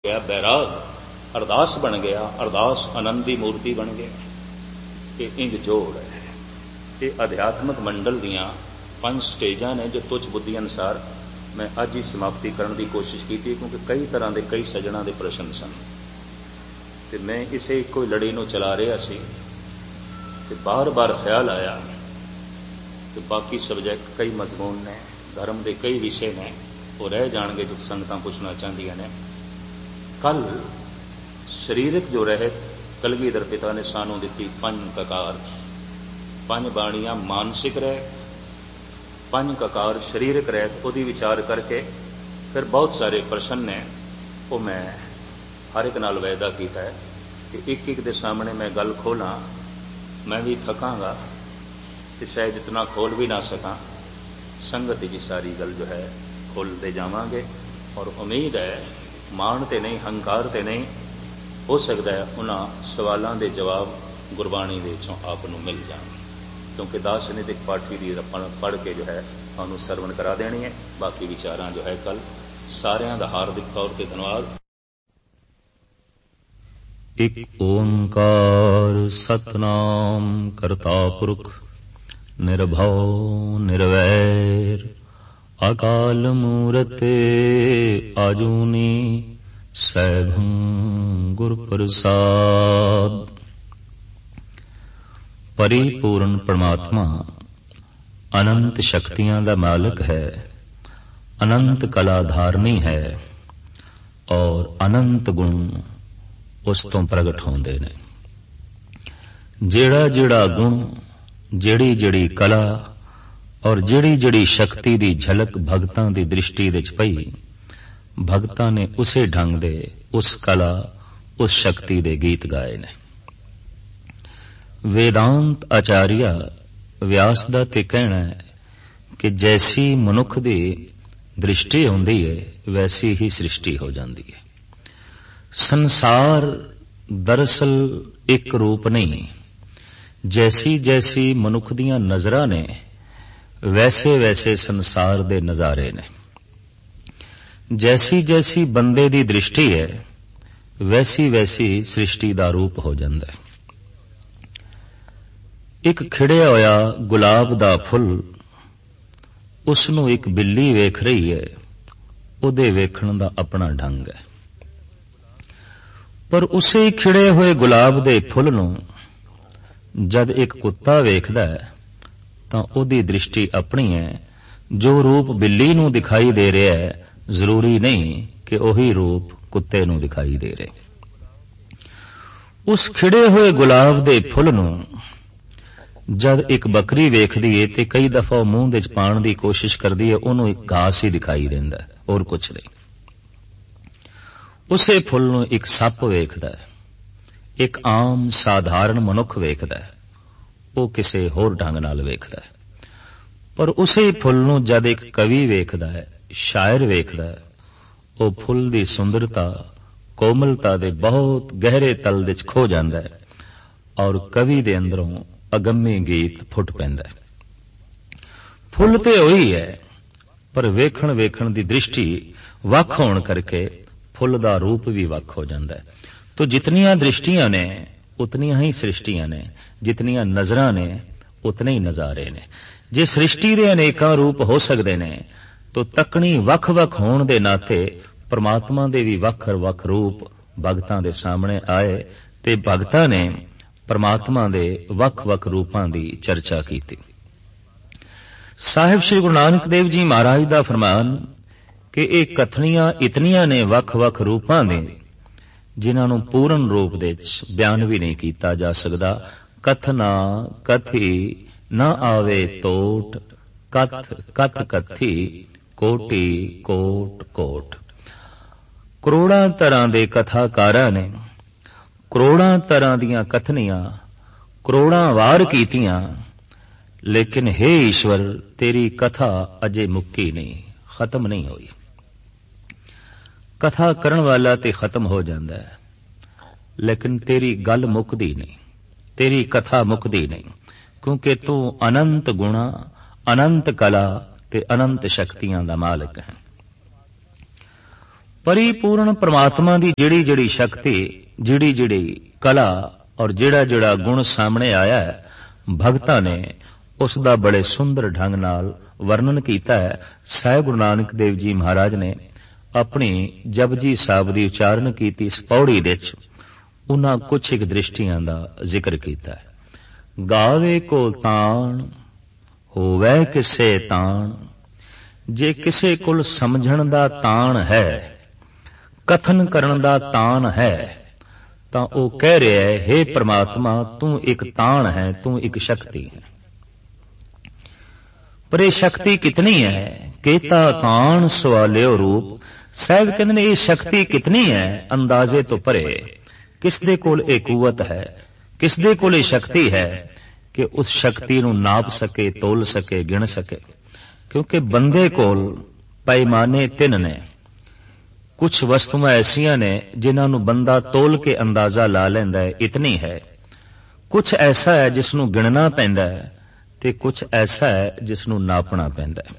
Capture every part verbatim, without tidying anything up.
गया बैराग, अरदास बन गया, अरदास आनंद की मूर्ति बन गया। ये इंज जोड़ है। ये अध्यात्मक मंडल दियां पंज स्टेजां ने जो तुच्छ बुद्धि अनुसार मैं अज ही समाप्ति करने की कोशिश की थी, क्योंकि कई तरह के कई सजना के प्रश्न सन ते मैं इसे एक कोई लड़ी नूं चला रहा सी ते बार बार ख्याल आया कि बाकी सबजैक्ट कई मजमून ने, धर्म के कई विषय ने, वो रह जाएंगे जो संगतां पुछना चाहदियां ने। कल शरीरक जो रहे कलगीधर पिता ने सानू दी पंज ककार, पंज बाणियां मानसिक रह, पंज ककार शरीरक रह, उसकी विचार करके फिर बहुत सारे प्रश्न ने वो मैं हर एक नाल वायदा किया है कि एक एक दे सामने मैं गल खोला। मैं भी थकांगा तो शायद इतना खोल भी ना सका, संगत की सारी गल जो है खोलते जावांगे। और उम्मीद है माण ते नहीं, हंकार ते नहीं, हो सकता है उन्हां सवालों के जवाब गुरबाणी दे चों आप नूं मिल जाण, क्योंकि दास नितिक पाठी दी रपण पढ़ के जो है तुहानूं सरवण करा देनी है। बाकी विचारां जो है कल सारियां दा हार्दिक तौर ते धन्यवाद। एक ओंकार सतनाम करता पुरख निर्भव निर्वैर अकाल मूरत आजूनी सैभं गुर प्रसाद। परिपूर्ण परमात्मा अनंत शक्तियां दा मालिक है, अनंत कला धारनी है और अनंत गुण उस तो प्रगट होंदे ने। जेड़ा जेड़ा गुण, जेड़ी जेड़ी कला और जेड़ी जेड़ी शक्ति दी झलक भगतां दी दृष्टि विच पई, भगतां ने उसे ढंग दे, उस कला, उस शक्ति दे गीत गाए ने। वेदांत आचार्य व्यास दा ते कहना है कि जैसी मनुख दी दृष्टि होंदी है वैसी ही सृष्टि हो जाती है। संसार दरअसल एक रूप नहीं, जैसी जैसी मनुख दियां नजरां ने वैसे वैसे संसार दे नजारे ने। जैसी जैसी बंदे दी दृष्टि है वैसी वैसी सृष्टि दा रूप हो जाता है। एक खिड़िया होया गुलाब दा फुल, उसनू एक बिल्ली वेख रही है, उहदे वेखण दा अपना ढंग है। पर उसे ही खिड़े हुए गुलाब दे फुल नू जद एक कुत्ता वेखदा है तां उहदी दृष्टि अपनी है। जो रूप बिल्ली नू दिखाई दे रहा है जरूरी नहीं कि वही रूप कुत्ते नू दिखाई दे रहे। उस खिड़े हुए गुलाब दे फुल नू जद एक बकरी वेखदी है ते कई दफा मूंह विच पाण दी कोशिश करदी है, उहनूं एक घास ही दिखाई देंदा है और कुछ नहीं। उसे फुल नूं एक सप वेखदा है, एक आम साधारण मनुख वेखदा है, वो किसे होर ढंग नाल वेखदा है। पर उसे फुल नूं जद एक कवि वेखदा है, शायर वेखदा है, वो फुल दी सुंदरता कोमलता दे बहुत गहरे तल विच खो जांदा है और कवि दे अंदरों अगम्य गीत फुट पैंदा है। फुल ते होई है पर वेखण वेखण दी दृष्टि वख होण करके फुल दा रूप भी वख हो जाता है। तो जितनियां दृष्टियां ने उतनियां ही सृष्टियां ने, जितनियां नजरां ने उतने ही नजारे ने। जे सृष्टि दे अनेकां रूप हो सकते ने तो तकनी वख वख होण दे नाते परमात्मा दे भी वख वख रूप भगतां दे सामने आए ते भगतां ने परमात्मा दे वख वख रूपां दी चर्चा कीती। साहिब श्री गुरु नानक देव जी महाराज दा फरमान कि ये कथनियां इतनियां ने वख वख रूपां दे जिन्हां नूं पूर्ण रूप दे बयान भी नहीं कीता जा सकदा। कथना कथी न आवे तोट, कथ कथ कथी कोटि कोट कोट। करोड़ां तरह दे कथाकारां ने करोड़ां तरह दीयां कथनियां करोड़ां वार कीतियां, लेकिन हे ईश्वर तेरी कथा अजे मुक्की नहीं, खत्म नहीं हुई। कथा करन वाला ते खत्म हो जाता है, लेकिन तेरी गल मुकदी नहीं, तेरी कथा मुकदी नहीं, क्योंकि तू अनंत गुणा, अनंत कला ते अनंत शक्तियां दा मालिक है। परिपूर्ण परमात्मा की जिहड़ी जिहड़ी शक्ति, जिहड़ी जिहड़ी कला और जिहड़ा जिहड़ा गुण सामने आया है, भगतां ने उसका बड़े सुंदर ढंग नाल वर्णन किया है। साहिब गुरु नानक देव जी महाराज ने अपनी जपजी साहिब की उचारण की इस पौड़ी विच उन्हां कुछ एक दृष्टियां का जिक्र किया है। गावे को ताण होवे किसे ताण, जे किसे कोल समझण दा ताण है, कथन करन दा ताण है, तां ओ कह रहा है, हे परमात्मा तू एक ताण है, तू एक शक्ति है। पर यह शक्ति कितनी है? केता ताण सवालियो रूप। साहब कहते ने ये शक्ति कितनी है? अंदाजे तो परे। किस दे कोल एक कुवत है, किस दे कोल शक्ति है कि उस शक्ति नूं नाप सके, तोल सके, गिण सके। क्योंकि बंदे कोल पैमाने तिन ने। कुछ वस्तुआं ऐसियां ने जिन्हां नूं बंदा तोल के अंदाजा ला लैंदा है, इतनी है। कुछ ऐसा है जिसनूं गिणना पैंदा है ते कुछ ऐसा है जिसनूं नापना पैंदा है।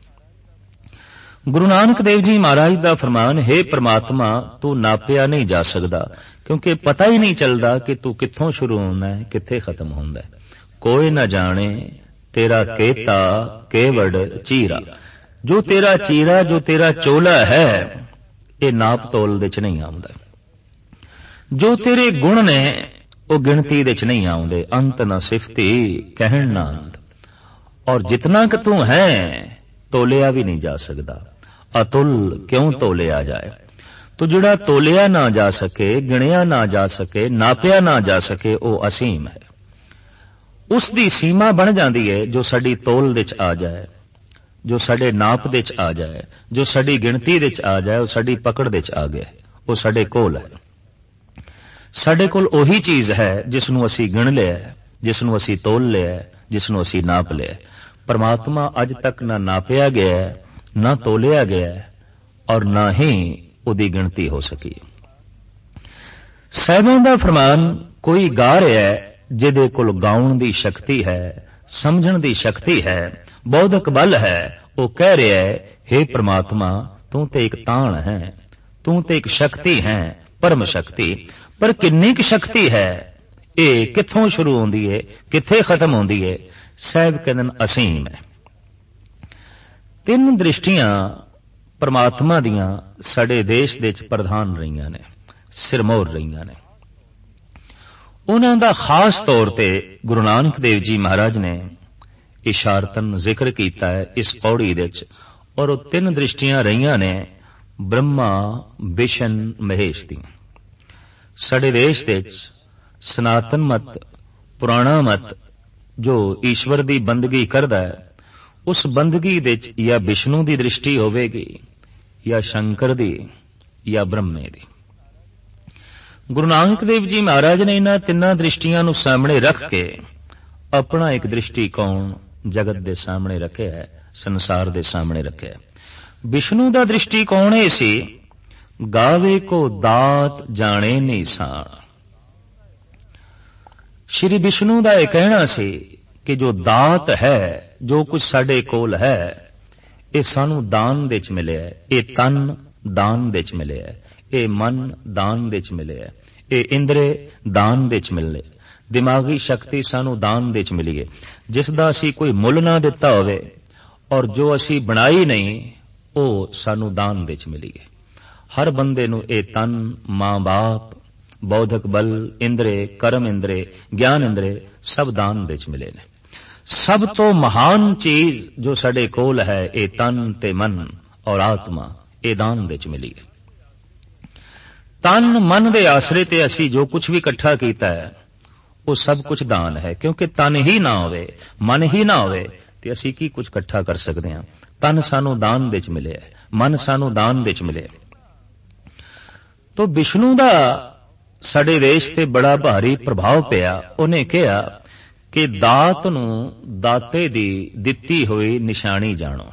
गुरु नानक देव जी महाराज दा फरमान, हे परमात्मा तू नापिया नहीं जा सकदा, क्योंकि पता ही नहीं चलदा कि तू कित्थों शुरू होंदा है, कित्थे खत्म होंदा है। कोई न जाने तेरा केता केवड़ चीरा। जो तेरा चीरा, जो तेरा चोला है, ये नाप तोल दे च नहीं आउंदा। जो तेरे गुण ने वो गिणती दे च नहीं आउंदे। अंत न सिफती कहण ना अंत। और जितना कि तू है तोलिया भी नहीं जा सकदा। अतुल क्यों तोलिया जाए? तो जिहड़ा तोलिया ना जा सके, गिणिया ना जा सके, नापिया ना जा सके, वो असीम है। उसदी सीमा बन जाती है जो साडी तोल दे च आ जाए, जो साडे नाप दे च आ जाए, जो साडी गिणती दे च आ जाए, वो साडी पकड़ दे च आ गया, वो साडे कोल है। साडे कोल ओही चीज है जिसनूं असीं गिण लिया, जिसनूं असीं तोल लिया, जिसनूं असीं नाप लिया। परमात्मा अज तक ना नापिया गया, ना तोलिया गया और ना ही उहदी गिणती हो सकी। साहिबां दा फरमान, कोई गा रहा है जिहदे कोल गाउण दी शक्ति है, समझण दी शक्ति है, बौद्धिक बल है, वो कह रहा है, हे परमात्मा तू ते एक ताण है, तू ते एक शक्ति है, परम शक्ति। पर किन्नी क शक्ति है? ये कित्थों शुरू होंदी है, कित्थे खत्म होंदी है? साहिब कहंदे असीम है। तीन दृष्टियां परमात्मा दियां साडे देश दे च प्रधान रहीआं ने, सिरमौर रहीआं ने। उन्हां दा खास तौर ते गुरु नानक देव जी महाराज ने इशारतन जिक्र कीता है इस पौड़ी दे च। और वो तीन दृष्टियां रहीआं ने ब्रह्मा, विष्णु, महेश दी। साडे देश दे च सनातन मत, पुराणा मत जो ईश्वर दी बंदगी करदा है, उस बंदगी दे च या विष्णु दी दृष्टि होवेगी, या शंकर दी, या ब्रह्मे दी। गुरु नानक देव जी महाराज ने इन्हां तिन्नां दृष्टियां नूं सामने रख के अपना एक दृष्टिकोण जगत दे सामने रखिया है, संसार दे सामने रखिया है। विष्णु दा दृष्टिकोण ये सी, गावे को दात जाने निशान। श्री विष्णु दा यह कहना सी कि जो दात है, जो कुछ साडे कोल है, ये सानू दान दे च मिले है। ये तन दान दे च मिले है, ये मन दान दे च मिले है, ये इंद्रे दान दे च मिले, दिमागी शक्ति सानू दान दे च मिली है, जिसदा असी कोई मुल ना दिता होवे और जो असी बनाई नहीं, वो सानू दान दे च मिली है। हर बंदे नू ये तन, मां बाप, बौद्धिक बल, इंद्रे, कर्म इंद्रे, ज्ञान इंद्रे सब दान दे च मिले ने। सब तो महान चीज जो साडे कोल है, ये तन ते मन और आत्मा, ये दान दे च मिली है। तन मन दे आसरे ते असी जो कुछ भी इकट्ठा कीता है, वो सब कुछ दान है। क्योंकि तन ही ना होवे, मन ही ना होवे, ते असी की कुछ इकट्ठा कर सकते हैं। तन सानू दान दे च मिले है, मन सानू दान दे च मिले। तो विष्णु दा साडे देश ते बड़ा भारी प्रभाव पिया। उन्हें कहा कि दात नू दाते दी दिती हुई निशानी जानो।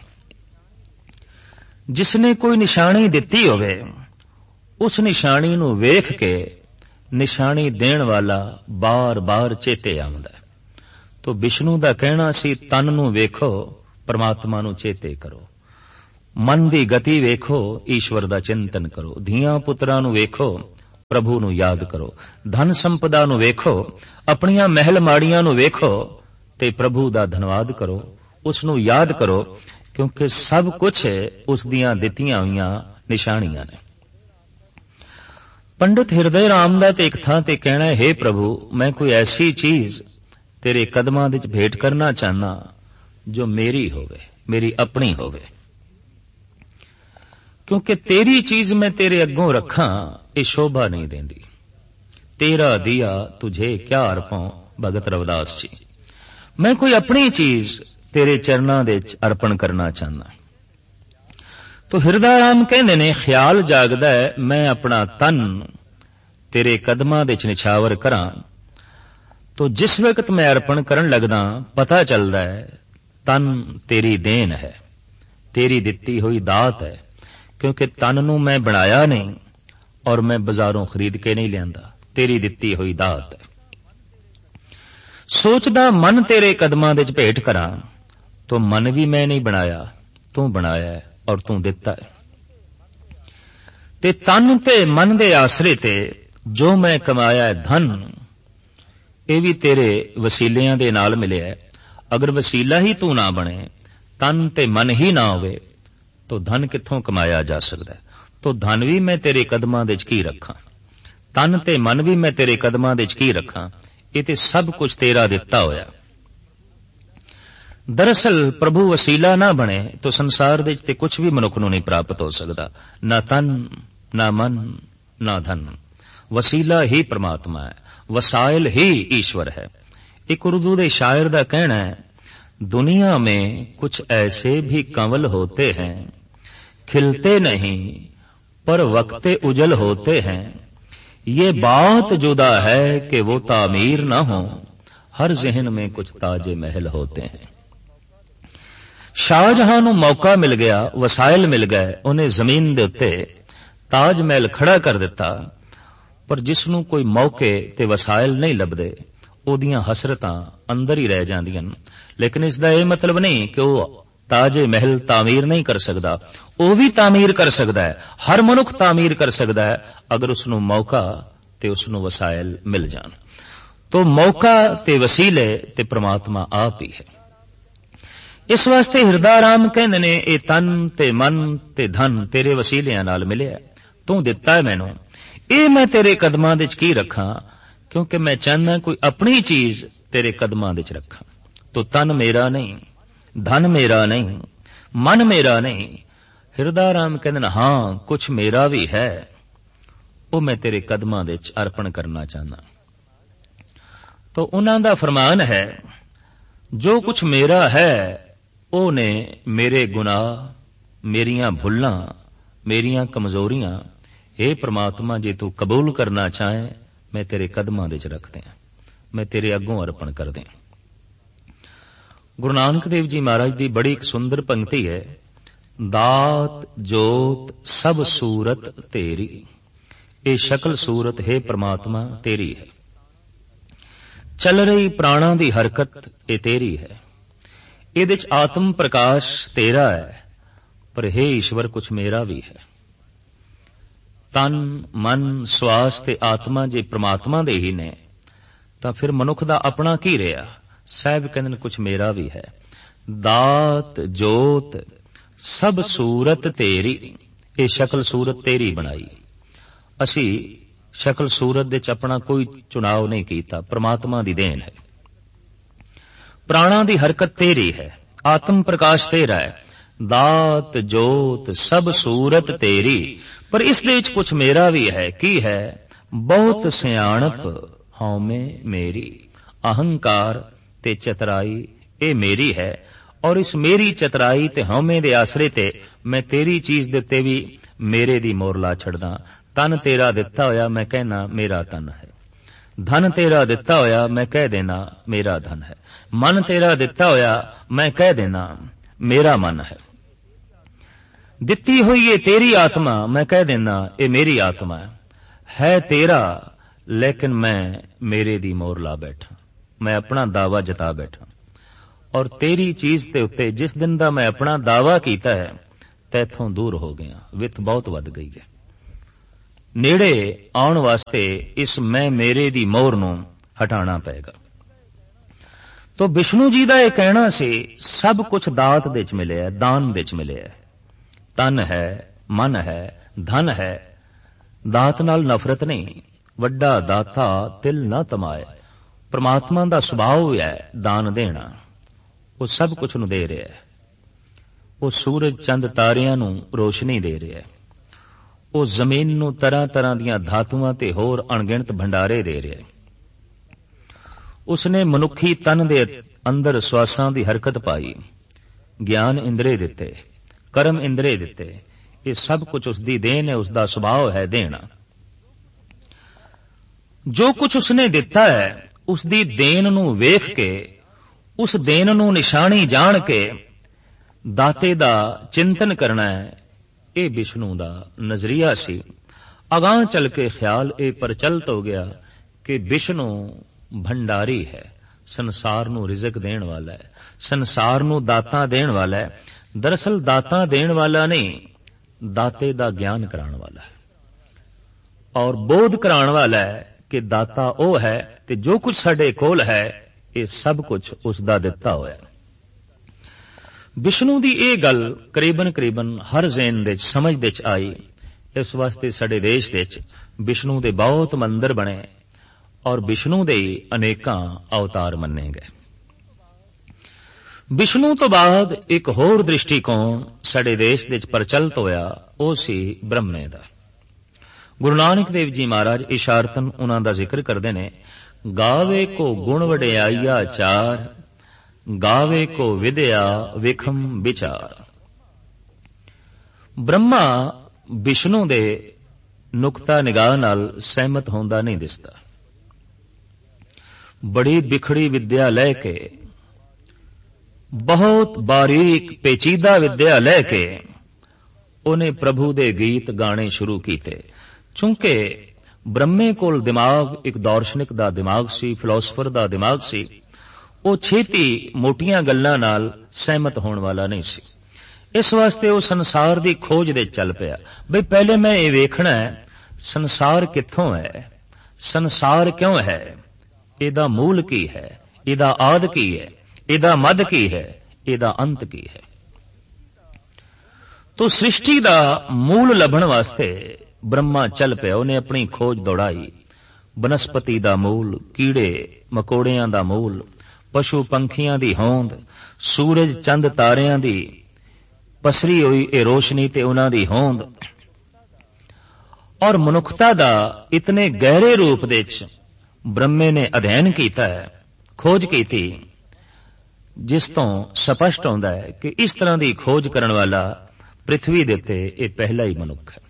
जिसने कोई निशानी दिती होवे, उस निशानी नू वेख के निशानी देण वाला बार बार चेते आउंदा है। तो विष्णु दा कहना सी, तन नू वेखो, परमात्मा नू चेते करो। ਮਨ ਦੀ ਗਤੀ ਵੇਖੋ, ਈਸ਼ਵਰ ਦਾ ਚਿੰਤਨ ਕਰੋ। ਧੀਆਂ ਪੁੱਤਰਾਂ ਨੂੰ ਵੇਖੋ, ਪ੍ਰਭੂ ਨੂੰ ਯਾਦ ਕਰੋ। ਧਨ ਸੰਪਦਾ ਨੂੰ ਵੇਖੋ, ਆਪਣੀਆਂ ਮਹਿਲ ਮਾੜੀਆਂ ਨੂੰ ਵੇਖੋ ਤੇ ਪ੍ਰਭੂ ਦਾ ਧੰਨਵਾਦ ਕਰੋ, ਉਸ ਨੂੰ ਯਾਦ ਕਰੋ, ਕਿਉਂਕਿ ਸਭ ਕੁਝ ਉਸ ਦੀਆਂ ਦਿੱਤੀਆਂ ਹੋਈਆਂ ਨਿਸ਼ਾਨੀਆਂ ਨੇ। ਪੰਡਿਤ ਹਿਰਦੇ ਰਾਮ ਦਾ ਤੇ ਇੱਕ ਥਾਂ ਤੇ ਕਹਿਣਾ ਹੈ, हे ਪ੍ਰਭੂ, ਮੈਂ ਕੋਈ ਐਸੀ ਚੀਜ਼ ਤੇਰੇ ਕਦਮਾਂ ਵਿੱਚ ਭੇਟ ਕਰਨਾ ਚਾਹਨਾ ਜੋ ਮੇਰੀ ਹੋਵੇ, ਮੇਰੀ ਆਪਣੀ ਹੋਵੇ, ਕਿਉਂਕਿ ਤੇਰੀ ਚੀਜ਼ ਮੈਂ ਤੇਰੇ ਅੱਗੋਂ ਰੱਖਾਂ ਇਹ ਸ਼ੋਭਾ ਨਹੀਂ ਦੇਂਦੀ। ਤੇਰਾ ਦਿਆ ਤੁਝੇ ਕਿਆ ਅਰਪਾਂ, ਭਗਤ ਰਵਿਦਾਸ ਜੀ। ਮੈਂ ਕੋਈ ਆਪਣੀ ਚੀਜ਼ ਤੇਰੇ ਚਰਨਾਂ ਦੇ ਵਿੱਚ ਅਰਪਣ ਕਰਨਾ ਚਾਹੁੰਦਾ। ਤੋ ਹਿਰਦਾ ਰਾਮ ਕਹਿੰਦੇ ਨੇ, ਖਿਆਲ ਜਾਗਦਾ ਹੈ ਮੈਂ ਆਪਣਾ ਤਨ ਤੇਰੇ ਕਦਮਾਂ ਦੇ ਵਿੱਚ ਨਿਛਾਵਰ ਕਰਾਂ, ਤੋ ਜਿਸ ਵਕਤ ਮੈਂ ਅਰਪਣ ਕਰਨ ਲੱਗਦਾ ਪਤਾ ਚੱਲਦਾ ਹੈ ਤਨ ਤੇਰੀ ਦੇਣ ਹੈ, ਤੇਰੀ ਦਿੱਤੀ ਹੋਈ ਦਾਤ ਹੈ, ਕਿਉਂਕਿ ਤਨ ਨੂੰ ਮੈਂ ਬਣਾਇਆ ਨਹੀਂ ਔਰ ਮੈਂ ਬਾਜ਼ਾਰੋਂ ਖਰੀਦ ਕੇ ਨਹੀਂ ਲਿਆਂਦਾ, ਤੇਰੀ ਦਿੱਤੀ ਹੋਈ ਦਾਤ ਹੈ। ਸੋਚਦਾ ਮਨ ਤੇਰੇ ਕਦਮਾਂ ਦੇ ਵਿੱਚ ਭੇਟ ਕਰਾਂ, ਤੋ ਮਨ ਵੀ ਮੈਂ ਨਹੀਂ ਬਣਾਇਆ, ਤੂੰ ਬਣਾਇਆ ਹੈ ਔਰ ਤੂੰ ਦਿੱਤਾ ਹੈ। ਤੇ ਤਨ ਤੇ ਮਨ ਦੇ ਆਸਰੇ ਤੇ ਜੋ ਮੈਂ ਕਮਾਇਆ ਹੈ ਧਨ, ਇਹ ਵੀ ਤੇਰੇ ਵਸੀਲਿਆਂ ਦੇ ਨਾਲ ਮਿਲਿਆ ਹੈ। ਅਗਰ ਵਸੀਲਾ ਹੀ ਤੂੰ ਨਾ ਬਣੇ, ਤਨ ਤੇ ਮਨ ਹੀ ਨਾ ਹੋਵੇ, ਤੋ ਧਨ ਕਿੱਥੋਂ ਕਮਾਇਆ ਜਾ ਸਕਦਾ? ਤੋ ਧਨ ਵੀ ਮੈਂ ਤੇਰੇ ਕਦਮਾਂ ਦੇ ਵਿੱਚ ਕੀ ਰੱਖਾਂ, ਤਨ ਤੇ ਮਨ ਵੀ ਮੈਂ ਤੇਰੇ ਕਦਮਾਂ ਦੇ ਵਿੱਚ ਕੀ ਰੱਖਾਂ? ਇਹ ਤੇ ਸਭ ਕੁਝ ਤੇਰਾ ਦਿੱਤਾ ਹੋਇਆ। ਦਰਅਸਲ ਪ੍ਰਭੂ ਵਸੀਲਾ ਨਾ ਬਣੇ ਤੋ ਸੰਸਾਰ ਦੇ ਵਿੱਚ ਤੇ ਕੁਝ ਵੀ ਮਨੁੱਖ ਨੂੰ ਨਹੀਂ ਪ੍ਰਾਪਤ ਹੋ ਸਕਦਾ, ਨਾ ਤਨ, ਨਾ ਮਨ, ਨਾ ਧਨ। ਵਸੀਲਾ ਹੀ ਪ੍ਰਮਾਤਮਾ ਹੈ, ਵਸਾਇਲ ਹੀ ईश्वर है। एक उर्दू दे शायर का कहना है, दुनिया में कुछ ऐसे भी कंवल होते हैं, खिलते नहीं पर वक्त उजल होते हैं, ये बात जुदा है कि वो तामीर न हो, हर जहन में कुछ ताजे महल होते हैं। शाहजहां नूं मौका मिल गया, वसाइल मिल गए, उन्हें जमीन दे उत्ते ताज महल खड़ा कर दिता, पर जिसनूं कोई मौके ते वसाइल नहीं लभदे ਉਹਦੀਆਂ ਹਸਰਤਾਂ ਅੰਦਰ ਹੀ ਰਹਿ ਜਾਂਦੀਆਂ। ਲੇਕਿਨ ਇਸ ਦਾ ਇਹ ਮਤਲਬ ਨਹੀਂ ਕਿ ਉਹ ਤਾਜੇ ਮਹਿਲ ਤਾਮੀਰ ਨਹੀਂ ਕਰ ਸਕਦਾ, ਉਹ ਵੀ ਤਾਮੀਰ ਕਰ ਸਕਦਾ ਹੈ। ਹਰ ਮਨੁੱਖ ਤਾਮੀਰ ਕਰ ਸਕਦਾ ਹੈ ਅਗਰ ਉਸ ਨੂੰ ਮੌਕਾ ਤੇ ਉਸ ਨੂੰ ਵਸਾਇਲ ਮਿਲ ਜਾਣ। ਤੋ ਮੌਕਾ ਤੇ ਵਸੀਲੇ ਤੇ ਪ੍ਰਮਾਤਮਾ ਆਪ ਹੀ ਹੈ। ਇਸ ਵਾਸਤੇ ਹਿਰਦਾ ਰਾਮ ਕਹਿੰਦੇ ਨੇ, ਇਹ ਤਨ ਤੇ ਮਨ ਤੇ ਧਨ ਤੇਰੇ ਵਸੀਲਿਆਂ ਨਾਲ ਮਿਲਿਆ, ਤੂੰ ਦਿੱਤਾ ਹੈ ਮੈਨੂੰ, ਇਹ ਮੈਂ ਤੇਰੇ ਕਦਮਾਂ ਦੇ ਵਿੱਚ ਕੀ ਰੱਖਾਂ, ਕਿਉਂਕਿ ਮੈਂ ਚਾਹੁੰਦਾ ਕੋਈ ਆਪਣੀ ਚੀਜ਼ ਤੇਰੇ ਕਦਮਾਂ ਦੇ ਵਿੱਚ ਰੱਖਾਂ। ਤੋ ਤਨ ਮੇਰਾ ਨਹੀਂ, ਧਨ ਮੇਰਾ ਨਹੀਂ, ਮਨ ਮੇਰਾ ਨਹੀਂ। ਹਿਰਦਾ ਰਾਮ ਕਹਿੰਦੇ ਨੇ, ਹਾਂ ਕੁਛ ਮੇਰਾ ਵੀ ਹੈ, ਉਹ ਮੈਂ ਤੇਰੇ ਕਦਮਾਂ ਦੇ ਵਿੱਚ ਅਰਪਣ ਕਰਨਾ ਚਾਹੁੰਦਾ। ਤੋ ਉਹਨਾਂ ਦਾ ਫਰਮਾਨ ਹੈ, ਜੋ ਕੁਛ ਮੇਰਾ ਹੈ ਉਹ ਨੇ ਮੇਰੇ ਗੁਨਾਹ, ਮੇਰੀਆਂ ਭੁੱਲਾਂ, ਮੇਰੀਆਂ ਕਮਜ਼ੋਰੀਆਂ। ਇਹ ਪ੍ਰਮਾਤਮਾ ਜੇ ਤੂੰ ਕਬੂਲ ਕਰਨਾ ਚਾਹੇ, मैं तेरे कदमां दे च रख दियां, मैं तेरे अगों अर्पण कर दियां। गुरु नानक देव जी महाराज दी बड़ी एक सुंदर पंक्ति है, दात जोत सब सूरत तेरी, ये शकल सूरत है परमात्मा तेरी है, चल रही प्राणा दी हरकत ये तेरी है, इहदे च आत्म प्रकाश तेरा है, पर हे ईश्वर कुछ मेरा भी है। तन मन श्वास ते आत्मा जे परमात्मा दे ही ने तां फिर मनुख दा अपना की रहा? साहब कहंदे ने कुछ मेरा भी है। दात जोत सब सूरत तेरी, ये शकल सूरत तेरी बनाई। असी शकल सूरत दे च अपना कोई चुनाव नहीं कीता, परमात्मा दी देन है। प्राणा दी हरकत तेरी है, आत्म प्रकाश तेरा है, दात जोत सब सूरत तेरी, पर इस दे विच कुछ मेरा भी है। की है? बहुत सियाणप हौमे मेरी, अहंकार ते चतराई ये मेरी है, और इस मेरी चतराई ते हौमे दे आसरे ते मैं तेरी चीज दे उत्ते भी मेरे दी मोर ला छड़दा। तन तेरा दिता होया मैं कहना मेरा तन है, धन तेरा दिता होया मैं कह देना मेरा धन है, मन तेरा दिता होया मैं कह देना मेरा मन है। दिती हुई ये तेरी आत्मा मैं कह देना ये मेरी आत्मा है, है तेरा लेकिन मैं मेरे दी मोर ला बैठा, मैं अपना दावा जता बैठा। और तेरी चीज के उत्ते जिस दिन दा मैं अपना दावा कीता है ਤੈਥੋਂ ਦੂਰ ਹੋ ਗਿਆ, ਵਿੱਥ ਬਹੁਤ ਵੱਧ ਗਈ ਹੈ। ਨੇੜੇ ਆਉਣ ਵਾਸਤੇ ਇਸ ਮੈਂ ਮੇਰੇ ਦੀ ਮੋਹਰ ਨੂੰ ਹਟਾਉਣਾ ਪਏਗਾ। ਤੋ ਵਿਸ਼ਨੂੰ ਜੀ ਦਾ ਇਹ ਕਹਿਣਾ ਸੀ ਸਭ ਕੁਝ ਦਾਤ ਦੇ ਵਿੱਚ ਮਿਲਿਆ, ਦਾਨ ਦੇ ਵਿੱਚ ਮਿਲਿਆ। ਤਨ ਹੈ, ਮਨ ਹੈ, ਧਨ ਹੈ। ਦਾਤ ਨਾਲ ਨਫ਼ਰਤ ਨਹੀਂ। ਵੱਡਾ ਦਾਤਾ ਤਿਲ ਨਾ ਤਮਾਏ। ਪ੍ਰਮਾਤਮਾ ਦਾ ਸੁਭਾਅ ਹੈ ਦਾਨ ਦੇਣਾ। ਉਹ ਸਭ ਕੁਝ ਨੂੰ ਦੇ ਰਿਹਾ ਹੈ। ਉਹ ਸੂਰਜ ਚੰਦ ਤਾਰਿਆਂ ਨੂੰ ਰੋਸ਼ਨੀ ਦੇ ਰਿਹਾ ਹੈ। ਉਹ ਜ਼ਮੀਨ ਨੂੰ ਤਰ੍ਹਾਂ ਤਰ੍ਹਾਂ ਦੀਆਂ ਧਾਤੂਆਂ ਤੇ ਹੋਰ ਅਣਗਿਣਤ ਭੰਡਾਰੇ ਦੇ ਰਿਹਾ ਹੈ। ਉਸਨੇ ਮਨੁੱਖੀ ਤਨ ਦੇ ਅੰਦਰ ਸਵਾਸਾਂ ਦੀ ਹਰਕਤ ਪਾਈ, ਗਿਆਨ ਇੰਦਰੇ ਦਿੱਤੇ, ਕਰਮ ਇੰਦਰੇ ਦਿੱਤੇ। ਇਹ ਸਭ ਕੁਝ ਉਸਦੀ ਦੇਣ ਹੈ, ਉਸਦਾ ਸੁਭਾਅ ਹੈ ਦੇਣਾ। ਜੋ ਕੁਝ ਉਸਨੇ ਦਿੱਤਾ ਹੈ ਉਸਦੀ ਦੇਣ ਨੂੰ ਵੇਖ ਕੇ, ਉਸ ਦੇਣ ਨੂੰ ਨਿਸ਼ਾਨੀ ਜਾਣ ਕੇ ਦਾਤੇ ਦਾ ਚਿੰਤਨ ਕਰਨਾ ਹੈ। ਇਹ ਵਿਸ਼ਨੂੰ ਦਾ ਨਜ਼ਰੀਆ ਸੀ। ਅਗਾਂਹ ਚੱਲ ਕੇ ਖਿਆਲ ਇਹ ਪ੍ਰਚਲਿਤ ਹੋ ਗਿਆ ਕਿ ਵਿਸ਼ਨੂੰ ਭੰਡਾਰੀ ਹੈ, ਸੰਸਾਰ ਨੂੰ ਰਿਜ਼ਕ ਦੇਣ ਵਾਲਾ ਹੈ, ਸੰਸਾਰ ਨੂੰ ਦਾਤਾਂ ਦੇਣ ਵਾਲਾ ਹੈ। ਦਰਅਸਲ ਦਾਤਾਂ ਦੇਣ ਵਾਲਾ ਨਹੀਂ, ਦਾਤੇ ਦਾ ਗਿਆਨ ਕਰਾਉਣ ਵਾਲਾ ਹੈ ਔਰ ਬੋਧ ਕਰਾਉਣ ਵਾਲਾ ਹੈ ਕਿ ਦਾਤਾ ਉਹ ਹੈ ਤੇ ਜੋ ਕੁਝ ਸਾਡੇ ਕੋਲ ਹੈ ਇਹ ਸਭ ਕੁਝ ਉਸ ਦਾ ਦਿੱਤਾ ਹੋਇਆ। ਵਿਸ਼ਨੂੰ ਦੀ ਇਹ ਗੱਲ ਕਰੀਬਨ ਕਰੀਬਨ ਹਰ ਜ਼ੇਨ ਦੇ ਸਮਝ ਦੇ ਚ ਆਈ। ਇਸ ਵਾਸਤੇ ਸਾਡੇ ਦੇਸ਼ ਵਿੱਚ ਵਿਸ਼ਨੂੰ ਦੇ ਬਹੁਤ ਮੰਦਰ ਬਣੇ ਔਰ ਵਿਸ਼ਨੂੰ ਦੇ ਅਨੇਕਾਂ ਅਵਤਾਰ ਮੰਨੇ ਗਏ। ਵਿਸ਼ਨੂੰ ਤੋਂ ਬਾਅਦ ਇੱਕ ਹੋਰ ਦ੍ਰਿਸ਼ਟੀਕੋਣ ਸਾਡੇ ਦੇਸ਼ ਵਿੱਚ ਪ੍ਰਚਲਿਤ ਹੋਇਆ, ਉਹ ਸੀ ਬ੍ਰਹਮੇ ਦਾ। ਗੁਰੂ ਨਾਨਕ ਦੇਵ ਜੀ ਮਹਾਰਾਜ ਇਸ਼ਾਰਤਨ ਉਹਨਾਂ ਦਾ ਜ਼ਿਕਰ ਕਰਦੇ ਨੇ, ਗਾਵੇ ਕੋ ਗੁਣ ਵਡਿਆਈਆ ਚਾਰ, ਗਾਵੇ ਕੋ ਵਿਦਿਆ ਵਿਖਮ ਵਿਚਾਰ। ਬ੍ਰਹਮਾ ਵਿਸ਼ਨੂੰ ਦੇ ਨੁਕਤਾ ਨਿਗਾਹ ਨਾਲ ਸਹਿਮਤ ਹੁੰਦਾ ਨਹੀਂ ਦਿਸਦਾ। ਬੜੀ ਬਿਖੜੀ ਵਿਦਿਆ ਲੈ ਕੇ, ਬਹੁਤ ਬਾਰੀਕ ਪੇਚੀਦਾ ਵਿਦਿਆ ਲੈ ਕੇ ਉਹਨੇ ਪ੍ਰਭੂ ਦੇ ਗੀਤ ਗਾਣੇ ਸ਼ੁਰੂ ਕੀਤੇ। ਚੂੰਕਿ ਬ੍ਰਹਮੇ ਕੋਲ ਦਿਮਾਗ ਇੱਕ ਦਾਰਸ਼ਨਿਕ ਦਾ ਦਿਮਾਗ ਸੀ, ਫਿਲਾਸਫਰ ਦਾ ਦਿਮਾਗ ਸੀ। ਉਹ ਛੇਤੀ ਮੋਟੀਆਂ ਗੱਲਾਂ ਨਾਲ ਸਹਿਮਤ ਹੋਣ ਵਾਲਾ ਨਹੀਂ ਸੀ। ਇਸ ਵਾਸਤੇ ਉਹ ਸੰਸਾਰ ਦੀ ਖੋਜ ਦੇ ਚੱਲ ਪਿਆ। ਬਈ ਪਹਿਲੇ ਮੈਂ ਇਹ ਵੇਖਣਾ ਹੈ ਸੰਸਾਰ ਕਿੱਥੋਂ ਹੈ, ਸੰਸਾਰ ਕਿਉਂ ਹੈ, ਇਹਦਾ ਮੂਲ ਕੀ ਹੈ, ਇਹਦਾ ਆਦਿ ਕੀ ਹੈ, ਇਹਦਾ ਮੱਧ ਕੀ ਹੈ, ਇਹਦਾ ਅੰਤ ਕੀ ਹੈ। ਤੋ ਸ੍ਰਿਸ਼ਟੀ ਦਾ ਮੂਲ ਲੱਭਣ ਵਾਸਤੇ ਬ੍ਰਹਮਾ ਚੱਲ ਪਿਆ। ਉਹਨੇ ਆਪਣੀ ਖੋਜ ਦੌੜਾਈ। ਬਨਸਪਤੀ ਦਾ ਮੂਲ, ਕੀੜੇ ਮਕੌੜਿਆਂ ਦਾ ਮੂਲ, ਪਸ਼ੂ ਪੰਖੀਆਂ ਦੀ ਹੋਂਦ, ਸੂਰਜ ਚੰਦ ਤਾਰਿਆਂ ਦੀ ਪਸਰੀ ਹੋਈ ਇਹ ਰੋਸ਼ਨੀ ਤੇ ਉਹਨਾਂ ਦੀ ਹੋਂਦ, ਔਰ ਮਨੁੱਖਤਾ ਦਾ ਇਤਨੇ ਗਹਿਰੇ ਰੂਪ ਦੇ ਵਿੱਚ ਬ੍ਰਹਮੇ ਨੇ ਅਧਿਐਨ ਕੀਤਾ ਹੈ, ਖੋਜ ਕੀਤੀ, ਜਿਸ ਤੋਂ ਸਪਸ਼ਟ ਹੁੰਦਾ ਹੈ ਕਿ ਇਸ ਤਰ੍ਹਾਂ ਦੀ ਖੋਜ ਕਰਨ ਵਾਲਾ ਪ੍ਰਿਥਵੀ ਦੇ ਉੱਤੇ ਇਹ ਪਹਿਲਾ ਹੀ ਮਨੁੱਖ ਹੈ।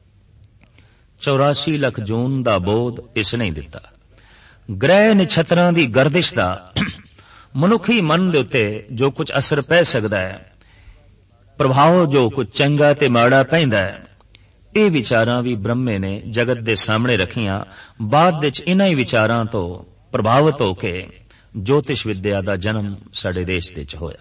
ਚੌਰਾਸੀ ਲੱਖ ਜੂਨ ਦਾ ਬੋਧ ਇਸ ਨੇ ਦਿੱਤਾ। ਗ੍ਰਹਿ ਨਛੱਤਰਾਂ ਦੀ ਗਰਦਿਸ਼ ਦਾ ਮਨੁੱਖੀ ਮਨ ਦੇ ਉੱਤੇ ਜੋ ਕੁਝ ਅਸਰ ਪੈ ਸਕਦਾ ਹੈ, ਪ੍ਰਭਾਵ ਜੋ ਕੁਝ ਚੰਗਾ ਤੇ ਮਾੜਾ ਪੈਂਦਾ ਹੈ, ਇਹ ਵਿਚਾਰਾਂ ਵੀ ਬ੍ਰਹਮੇ ਨੇ ਜਗਤ ਦੇ ਸਾਹਮਣੇ ਰੱਖੀਆਂ। ਬਾਅਦ ਵਿੱਚ ਇਨ੍ਹਾਂ ਹੀ ਵਿਚਾਰਾਂ ਤੋਂ ਪ੍ਰਭਾਵਿਤ ਹੋ ਕੇ ਜੋਤਿਸ਼ ਵਿਦਿਆ ਦਾ ਜਨਮ ਸਾਡੇ ਦੇਸ਼ ਵਿੱਚ ਹੋਇਆ,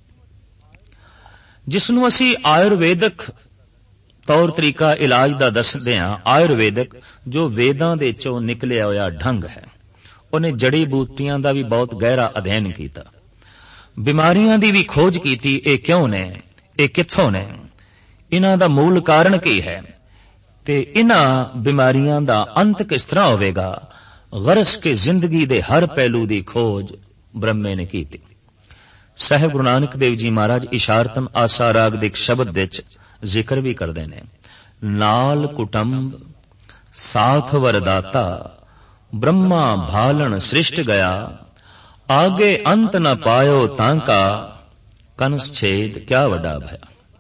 ਜਿਸ ਨੂੰ ਅਸੀਂ ਆਯੁਰਵੇਦਕ ਤੌਰ ਤਰੀਕਾ ਇਲਾਜ ਦਾ ਦੱਸਦੇ ਹਾਂ। ਆਯੁਰਵੇਦਕ ਜੋ ਵੇਦਾਂ ਦੇ ਚੋਂ ਨਿਕਲਿਆ ਹੋਇਆ ਢੰਗ ਹੈ। ਉਹਨੇ ਜੜੀ ਬੂਟੀਆਂ ਦਾ ਵੀ ਬਹੁਤ ਗਹਿਰਾ ਅਧਿਐਨ ਕੀਤਾ, ਬਿਮਾਰੀਆਂ ਦੀ ਵੀ ਖੋਜ ਕੀਤੀ। ਇਹ ਕਿਉਂ ਨੇ, ਇਹ ਕਿੱਥੋਂ ਨੇ, ਇਹਨਾਂ ਦਾ ਮੂਲ ਕਾਰਨ ਕੀ ਹੈ ਤੇ ਇਹਨਾਂ ਬਿਮਾਰੀਆਂ ਦਾ ਅੰਤ ਕਿਸ ਤਰ੍ਹਾਂ ਹੋਵੇਗਾ। ਗਰਸ ਕੇ ਜ਼ਿੰਦਗੀ ਦੇ ਹਰ ਪਹਿਲੂ ਦੀ ਖੋਜ ਬ੍ਰਹਮੇ ਨੇ ਕੀਤੀ। ਸਾਹਿਬ ਗੁਰੂ ਨਾਨਕ ਦੇਵ ਜੀ ਮਹਾਰਾਜ ਇਸ਼ਾਰਤਨ ਆਸਾ ਰਾਗ ਦੇ ਇੱਕ ਸ਼ਬਦ ਵਿੱਚ ਜ਼ਿਕਰ ਵੀ ਕਰਦੇ ਨੇ, ਨਾਲ ਕੁਟੰਬ ਸਾਥ ਵਰਦਾਤਾ ਬ੍ਰਹਮਾ ਭਾਲਣ ਸ੍ਰਿਸ਼ਟ ਗਿਆ, ਆਗੇ ਅੰਤ ਨ ਪਾਇਓ ਤਾਂ ਕਾ ਕੰਸ ਛੇਦ ਕਿਆ ਵੱਡਾ ਭਇਆ।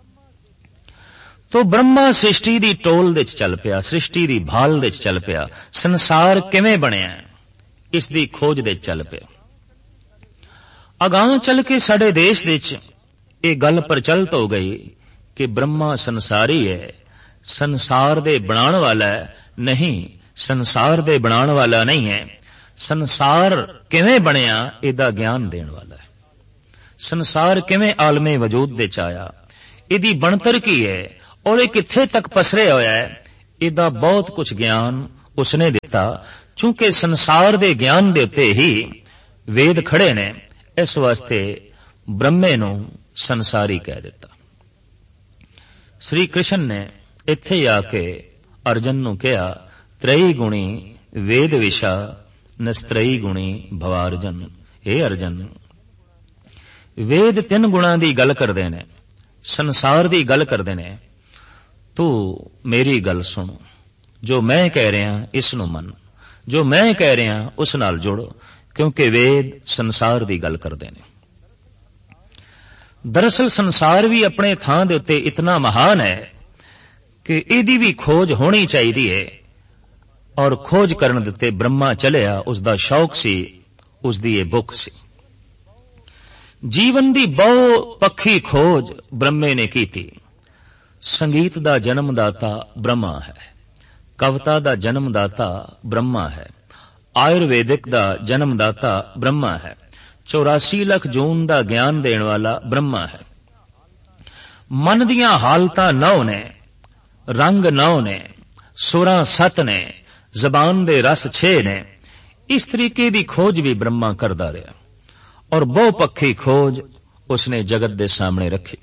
ਤੋ ਬ੍ਰਹਮਾ ਸ੍ਰਿਸ਼ਟੀ ਦੀ ਟੋਲ ਦੇ ਵਿੱਚ ਚੱਲ ਪਿਆ, ਸ੍ਰਿਸ਼ਟੀ ਦੀ ਭਾਲ ਦੇ ਵਿੱਚ ਚੱਲ ਪਿਆ। ਸੰਸਾਰ ਕਿਵੇਂ ਬਣਿਆ ਇਸ ਦੀ ਖੋਜ ਦੇ ਵਿੱਚ ਚੱਲ ਪਿਆ। ਅਗਾਂਹ ਚੱਲ ਕੇ ਸਾਡੇ ਦੇਸ਼ ਵਿੱਚ ਇਹ ਗੱਲ ਪ੍ਰਚਲਿਤ ਹੋ ਗਈ ਕਿ ਬ੍ਰਹਮਾ ਸੰਸਾਰੀ ਹੈ, ਸੰਸਾਰ ਦੇ ਬਣਾਉਣ ਵਾਲਾ ਹੈ। ਨਹੀਂ, ਸੰਸਾਰ ਦੇ ਬਣਾਉਣ ਵਾਲਾ ਨਹੀਂ ਹੈ। ਸੰਸਾਰ ਕਿਵੇਂ ਬਣਿਆ ਇਹਦਾ ਗਿਆਨ ਦੇਣ ਵਾਲਾ ਹੈ। ਸੰਸਾਰ ਕਿਵੇਂ ਆਲਮੇ ਵਜੂਦ ਦੇ ਚ ਆਇਆ ਇਹਦੀ ਬਣਤਰ ਕੀ ਹੈ ਔਰ ਇਹ ਕਿੱਥੇ ਤੱਕ ਪਸਰਿਆ ਹੋਇਆ ਹੈ, ਇਹਦਾ ਬਹੁਤ ਕੁਝ ਗਿਆਨ ਉਸਨੇ ਦਿੱਤਾ। ਚूंकि ਸੰਸਾਰ ਦੇ ਗਿਆਨ ਦੇ ਉੱਤੇ ਹੀ ਵੇਦ ਖੜੇ ਨੇ, ਇਸ ਵਾਸਤੇ ਬ੍ਰਹਮੇ ਨੂੰ ਸੰਸਾਰੀ ਕਹਿ ਦਿੱਤਾ। ਸ੍ਰੀ ਕ੍ਰਿਸ਼ਨ ਨੇ ਇੱਥੇ ਆ ਕੇ ਅਰਜਨ ਨੂੰ ਕਿਹਾ, ਤ੍ਰਈ ਗੁਣੀ ਵੇਦ ਵਿਸ਼ਾ ਨਸਤਰਈ ਗੁਣੀ ਭਵਾਰਜਨ। ਇਹ ਅਰਜਨ, ਵੇਦ ਤਿੰਨ ਗੁਣਾਂ ਦੀ ਗੱਲ ਕਰਦੇ ਨੇ, ਸੰਸਾਰ ਦੀ ਗੱਲ ਕਰਦੇ ਨੇ। ਤੂੰ ਮੇਰੀ ਗੱਲ ਸੁਣ, ਜੋ ਮੈਂ ਕਹਿ ਰਿਹਾ ਇਸ ਨੂੰ ਮੰਨ, ਜੋ ਮੈਂ ਕਹਿ ਰਿਹਾ ਉਸ ਨਾਲ ਜੁੜ, ਕਿਉਂਕਿ ਵੇਦ ਸੰਸਾਰ ਦੀ ਗੱਲ ਕਰਦੇ ਨੇ। ਦਰਅਸਲ ਸੰਸਾਰ ਵੀ ਆਪਣੇ ਥਾਂ ਦੇ ਉੱਤੇ ਇਤਨਾ ਮਹਾਨ ਹੈ ਕਿ ਇਹਦੀ ਵੀ ਖੋਜ ਹੋਣੀ ਚਾਹੀਦੀ ਹੈ, ਔਰ ਖੋਜ ਕਰਨ ਦੇ ਉੱਤੇ ਬ੍ਰਹਮਾ ਚਲਿਆ, ਉਸ ਦਾ ਸ਼ੌਕ ਸੀ, ਉਸ ਦੀ ਇਹ ਭੁੱਖ ਸੀ। ਜੀਵਨ ਦੀ ਬਹੁ ਪੱਖੀ ਖੋਜ ਬ੍ਰਹਮੇ ਨੇ ਕੀਤੀ। ਸੰਗੀਤ ਦਾ ਜਨਮਦਾਤਾ ਬ੍ਰਹਮਾ ਹੈ, ਕਵਿਤਾ ਦਾ ਜਨਮਦਾਤਾ ਬ੍ਰਹਮਾ ਹੈ, ਆਯੁਰਵੇਦਿਕ ਦਾ ਜਨਮਦਾਤਾ ਬ੍ਰਹਮਾ ਹੈ, ਚੌਰਾਸੀ ਲੱਖ ਜੂਨ ਦਾ ਗਿਆਨ ਦੇਣ ਵਾਲਾ ਬ੍ਰਹਮਾ ਹੈ। ਮਨ ਦੀਆਂ ਹਾਲਤਾਂ ਨੌ ਨੇ, ਰੰਗ ਨੌ ਨੇ, ਸੁਰਾਂ ਸੱਤ ਨੇ, ਜ਼ਬਾਨ ਦੇ ਰਸ ਛੇ ਨੇ। ਇਸ ਤਰੀਕੇ ਦੀ ਖੋਜ ਵੀ ਬ੍ਰਹਮਾ ਕਰਦਾ ਰਿਹਾ, ਔਰ ਬਹੁ ਪੱਖੀ ਖੋਜ ਉਸਨੇ ਜਗਤ ਦੇ ਸਾਹਮਣੇ ਰੱਖੀ।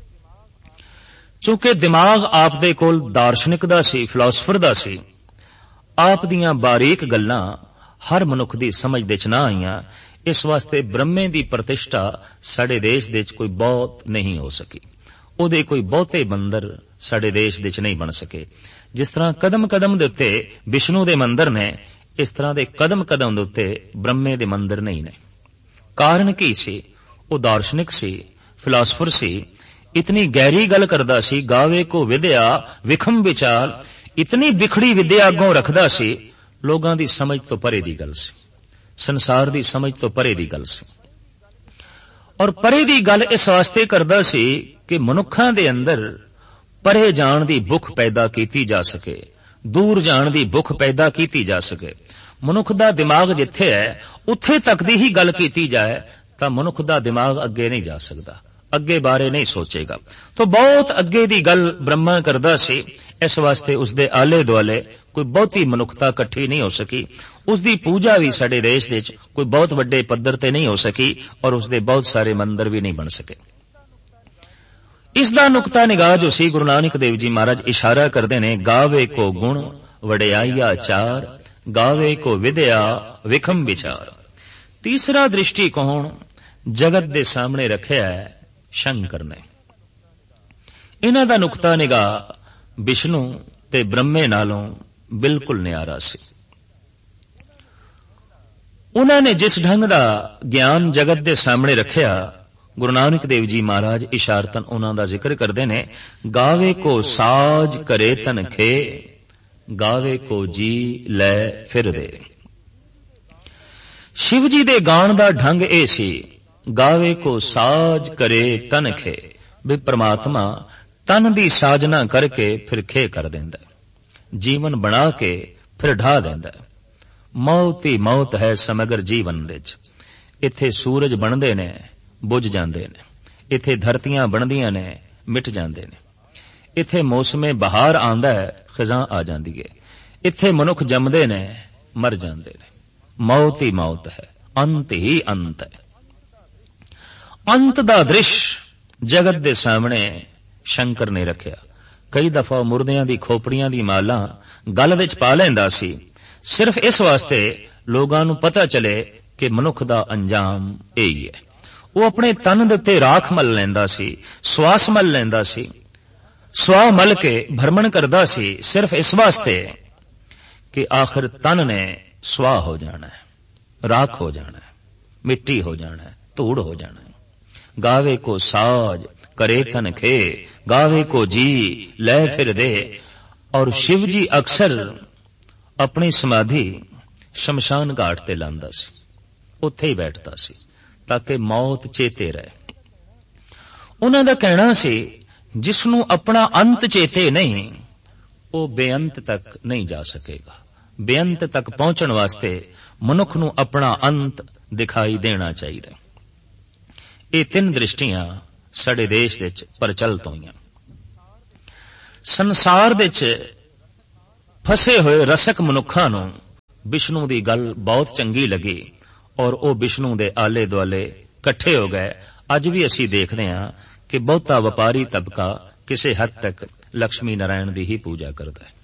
ਚूंकि ਦਿਮਾਗ ਆਪ ਦੇ ਕੋਲ ਦਾਰਸ਼ਨਿਕ ਦਾ ਸੀ, ਫਿਲਾਸਫਰ ਦਾ ਸੀ, ਆਪ ਦੀਆਂ ਬਾਰੀਕ ਗੱਲਾਂ ਹਰ ਮਨੁੱਖ ਦੀ ਸਮਝ ਦੇ ਚ ਨਾ ਆਈਆਂ। ਇਸ ਵਾਸਤੇ ਬ੍ਰਹਮੇ ਦੀ ਪ੍ਰਤਿਸ਼ਠਾ ਸਾਡੇ ਦੇਸ਼ ਦੇ ਵਿੱਚ ਕੋਈ ਬਹੁਤ ਨਹੀਂ ਹੋ ਸਕੀ, ਉਹਦੇ ਕੋਈ ਬਹੁਤੇ ਮੰਦਰ ਸਾਡੇ ਦੇਸ਼ ਦੇ ਵਿੱਚ ਨਹੀਂ ਬਣ ਸਕੇ। ਜਿਸ ਤਰ੍ਹਾਂ ਕਦਮ ਕਦਮ ਦੇ ਉੱਤੇ ਵਿਸ਼ਨੂੰ ਦੇ ਮੰਦਰ ਨੇ, ਇਸ ਤਰ੍ਹਾਂ ਦੇ ਕਦਮ ਕਦਮ ਦੇ ਉੱਤੇ ਬ੍ਰਹਮੇ ਦੇ ਮੰਦਰ ਨਹੀਂ ਨੇ। ਕਾਰਨ ਕੀ ਸੀ? ਉਹ ਦਾਰਸ਼ਨਿਕ ਸੀ, ਫਿਲਾਸਫਰ ਸੀ, ਇਤਨੀ ਗਹਿਰੀ ਗੱਲ ਕਰਦਾ ਸੀ। ਗਾਵੇ ਕੋ ਵਿਦਿਆ ਵਿਖਮ ਵਿਚਾਰ, ਇਤਨੀ ਵਿਖੜੀ ਵਿਦਿਆ ਅੱਗੋਂ ਰੱਖਦਾ ਸੀ, ਲੋਕਾਂ ਦੀ ਸਮਝ ਤੋਂ ਪਰੇ ਦੀ ਗੱਲ ਸੀ, ਸੰਸਾਰ ਦੀ ਸਮਝ ਤੋਂ ਪਰੇ ਦੀ ਗੱਲ ਸੀ। ਔਰ ਪਰੇ ਦੀ ਗੱਲ ਇਸ ਵਾਸਤੇ ਕਰਦਾ ਸੀ ਕਿ ਮਨੁੱਖਾਂ ਦੇ ਅੰਦਰ ਪਰੇ ਜਾਣ ਦੀ ਭੁੱਖ ਪੈਦਾ ਕੀਤੀ ਜਾ ਸਕੇ, ਦੂਰ ਜਾਣ ਦੀ ਭੁੱਖ ਪੈਦਾ ਕੀਤੀ ਜਾ ਸਕੇ। ਮਨੁੱਖ ਦਾ ਦਿਮਾਗ ਜਿੱਥੇ ਹੈ ਉੱਥੇ ਤੱਕ ਦੀ ਹੀ ਗੱਲ ਕੀਤੀ ਜਾਏ ਤਾਂ ਮਨੁੱਖ ਦਾ ਦਿਮਾਗ ਅੱਗੇ ਨਹੀਂ ਜਾ ਸਕਦਾ, ਅੱਗੇ ਬਾਰੇ ਨਹੀਂ ਸੋਚੇਗਾ। ਤਾਂ ਬਹੁਤ ਅੱਗੇ ਦੀ ਗੱਲ ਬ੍ਰਹਮਾ ਕਰਦਾ ਸੀ। ਇਸ ਵਾਸਤੇ ਉਸਦੇ ਆਲੇ ਦੁਆਲੇ ਕੋਈ ਬਹੁਤੀ ਮਨੁੱਖਤਾ ਇਕੱਠੀ ਨਹੀਂ ਹੋ ਸਕੀ। ਉਸਦੀ ਪੂਜਾ ਵੀ ਸਾਡੇ ਦੇਸ਼ ਦੇ ਵਿੱਚ ਕੋਈ ਬਹੁਤ ਵੱਡੇ ਪੱਧਰ ਤੇ ਨਹੀਂ ਹੋ ਸਕੀ, ਔਰ ਉਸਦੇ ਬਹੁਤ ਸਾਰੇ ਮੰਦਰ ਵੀ ਨਹੀਂ ਬਣ ਸਕੇ। ਇਸ ਦਾ ਨੁਕਤਾ ਨਿਗਾਹ ਜੋ ਸੀ, ਗੁਰੂ ਨਾਨਕ ਦੇਵ ਜੀ ਮਹਾਰਾਜ ਇਸ਼ਾਰਾ ਕਰਦੇ ਨੇ, ਗਾਵੇ ਕੋ ਗੁਣ ਵਡਿਆਈਆ ਚਾਰ, ਗਾਵੇ ਕੋ ਵਿਦਿਆ ਵਿਖਮ ਵਿਚਾਰ। ਤੀਸਰਾ ਦ੍ਰਿਸ਼ਟੀਕੋਣ ਜਗਤ ਦੇ ਸਾਹਮਣੇ ਰੱਖਿਆ ਹੈ ਸ਼ੰਕਰ ਨੇ। ਇਹਨਾਂ ਦਾ ਨੁਕਤਾ ਨਿਗਾਹ ਵਿਸ਼ਨੂੰ ਤੇ ਬ੍ਰਹਮੇ ਨਾਲੋਂ ਬਿਲਕੁਲ ਨਿਆਰਾ ਸੀ। ਉਹਨਾਂ ਨੇ ਜਿਸ ਢੰਗ ਦਾ ਗਿਆਨ ਜਗਤ ਦੇ ਸਾਹਮਣੇ ਰੱਖਿਆ, ਗੁਰੂ ਨਾਨਕ ਦੇਵ ਜੀ ਮਹਾਰਾਜ ਇਸ਼ਾਰਤਨ ਉਹਨਾਂ ਦਾ ਜ਼ਿਕਰ ਕਰਦੇ ਨੇ, ਗਾਵੇ ਕੋ ਸਾਜ ਕਰੇ ਤਨਖੇ, ਗਾਵੇ ਕੋ ਜੀ ਲੈ ਫਿਰਦੇ। ਸ਼ਿਵ ਜੀ ਦੇ ਗਾਣ ਦਾ ਢੰਗ ਇਹ ਸੀ, ਗਾਵੇ ਕੋ ਸਾਜ ਕਰੇ ਤਨਖੇ, ਵੀ ਪ੍ਰਮਾਤਮਾ ਤਨ ਦੀ ਸਾਜਨਾ ਕਰਕੇ ਫਿਰ ਖੇ ਕਰ ਦਿੰਦਾ, ਜੀਵਨ ਬਣਾ ਕੇ ਫਿਰ ਢਾ ਦਿੰਦਾ। ਮੌਤ ਹੀ ਮੌਤ ਹੈ ਸਮਗਰ ਜੀਵਨ ਵਿੱਚ। ਇੱਥੇ ਸੂਰਜ ਬਣਦੇ ਨੇ, ਬੁੱਝ ਜਾਂਦੇ ਨੇ, ਇੱਥੇ ਧਰਤੀਆਂ ਬਣਦੀਆਂ ਨੇ, ਮਿਟ ਜਾਂਦੇ ਨੇ, ਇੱਥੇ ਮੌਸਮੇ ਬਹਾਰ ਆਉਂਦਾ ਹੈ, ਖਜ਼ਾਂ ਆ ਜਾਂਦੀ ਹੈ, ਇੱਥੇ ਮਨੁੱਖ ਜੰਮਦੇ ਨੇ, ਮਰ ਜਾਂਦੇ ਨੇ। ਮੌਤ ਹੀ ਮੌਤ ਹੈ, ਅੰਤ ਹੀ ਅੰਤ ਹੈ। ਅੰਤ ਦਾ ਦ੍ਰਿਸ਼ ਜਗਤ ਦੇ ਸਾਹਮਣੇ ਸ਼ੰਕਰ ਨੇ ਰੱਖਿਆ। ਕਈ ਦਫਾ ਮੁਰਦਿਆਂ ਦੀ ਖੋਪੜੀਆਂ ਦੀ ਮਾਲਾ ਗਲ ਵਿੱਚ ਪਾ ਲੈਂਦਾ ਸੀ, ਸਿਰਫ ਇਸ ਵਾਸਤੇ ਲੋਕਾਂ ਨੂੰ ਪਤਾ ਚਲੇ ਕਿ ਮਨੁੱਖ ਦਾ ਅੰਜਾਮ ਇਹ ਹੀ ਹੈ। ਉਹ ਆਪਣੇ ਤਨ ਦੇ ਉੱਤੇ ਰਾਖ ਮਲ ਲੈਂਦਾ ਸੀ, ਸਵਾਸ ਮਲ ਲੈਂਦਾ ਸੀ, ਸਵਾ ਮਲ ਕੇ ਭਰਮਣ ਕਰਦਾ ਸੀ, ਸਿਰਫ ਇਸ ਵਾਸਤੇ ਕਿ ਆਖਿਰ ਤਨ ਨੇ ਸਵਾ ਹੋ ਜਾਣਾ ਹੈ, ਰਾਖ ਹੋ ਜਾਣਾ ਹੈ, ਮਿੱਟੀ ਹੋ ਜਾਣਾ ਹੈ, ਧੂੜ ਹੋ ਜਾਣਾ ਹੈ। ਗਾਵੇ ਕੋ ਸਾਜ करे तनखे, गावे को जी लै फिर दे। और शिव जी अक्सर अपनी समाधि शमशान घाट ते लांदा सी, उत्थे ही बैठता सी ताकि मौत चेते रहे। उन्हां दा कहना सी जिसनू अपना अंत चेते नहीं वो बेअंत तक नहीं जा सकेगा। बेअंत तक पहुंचण वास्ते मनुख नू अपना अंत दिखाई देना चाहिए। ये तीन दृष्टियां साडे देश विच प्रचलित होईयां। ਸੰਸਾਰ ਦੇ ਵਿੱਚ ਫਸੇ ਹੋਏ ਰਸਕ ਮਨੁੱਖਾਂ ਨੂੰ ਵਿਸ਼ਨੂੰ ਦੀ ਗੱਲ ਬਹੁਤ ਚੰਗੀ ਲੱਗੀ ਔਰ ਉਹ ਵਿਸ਼ਨੂੰ ਦੇ ਆਲੇ ਦੁਆਲੇ ਇਕੱਠੇ ਹੋ ਗਏ। ਅੱਜ ਵੀ ਅਸੀਂ ਦੇਖਦੇ ਹਾਂ ਕਿ ਬਹੁਤਾ ਵਪਾਰੀ ਤਬਕਾ ਕਿਸੇ ਹੱਦ ਤੱਕ ਲక్ష్ਮੀ ਨਾਰਾਇਣ ਦੀ ਹੀ ਪੂਜਾ ਕਰਦਾ ਹੈ।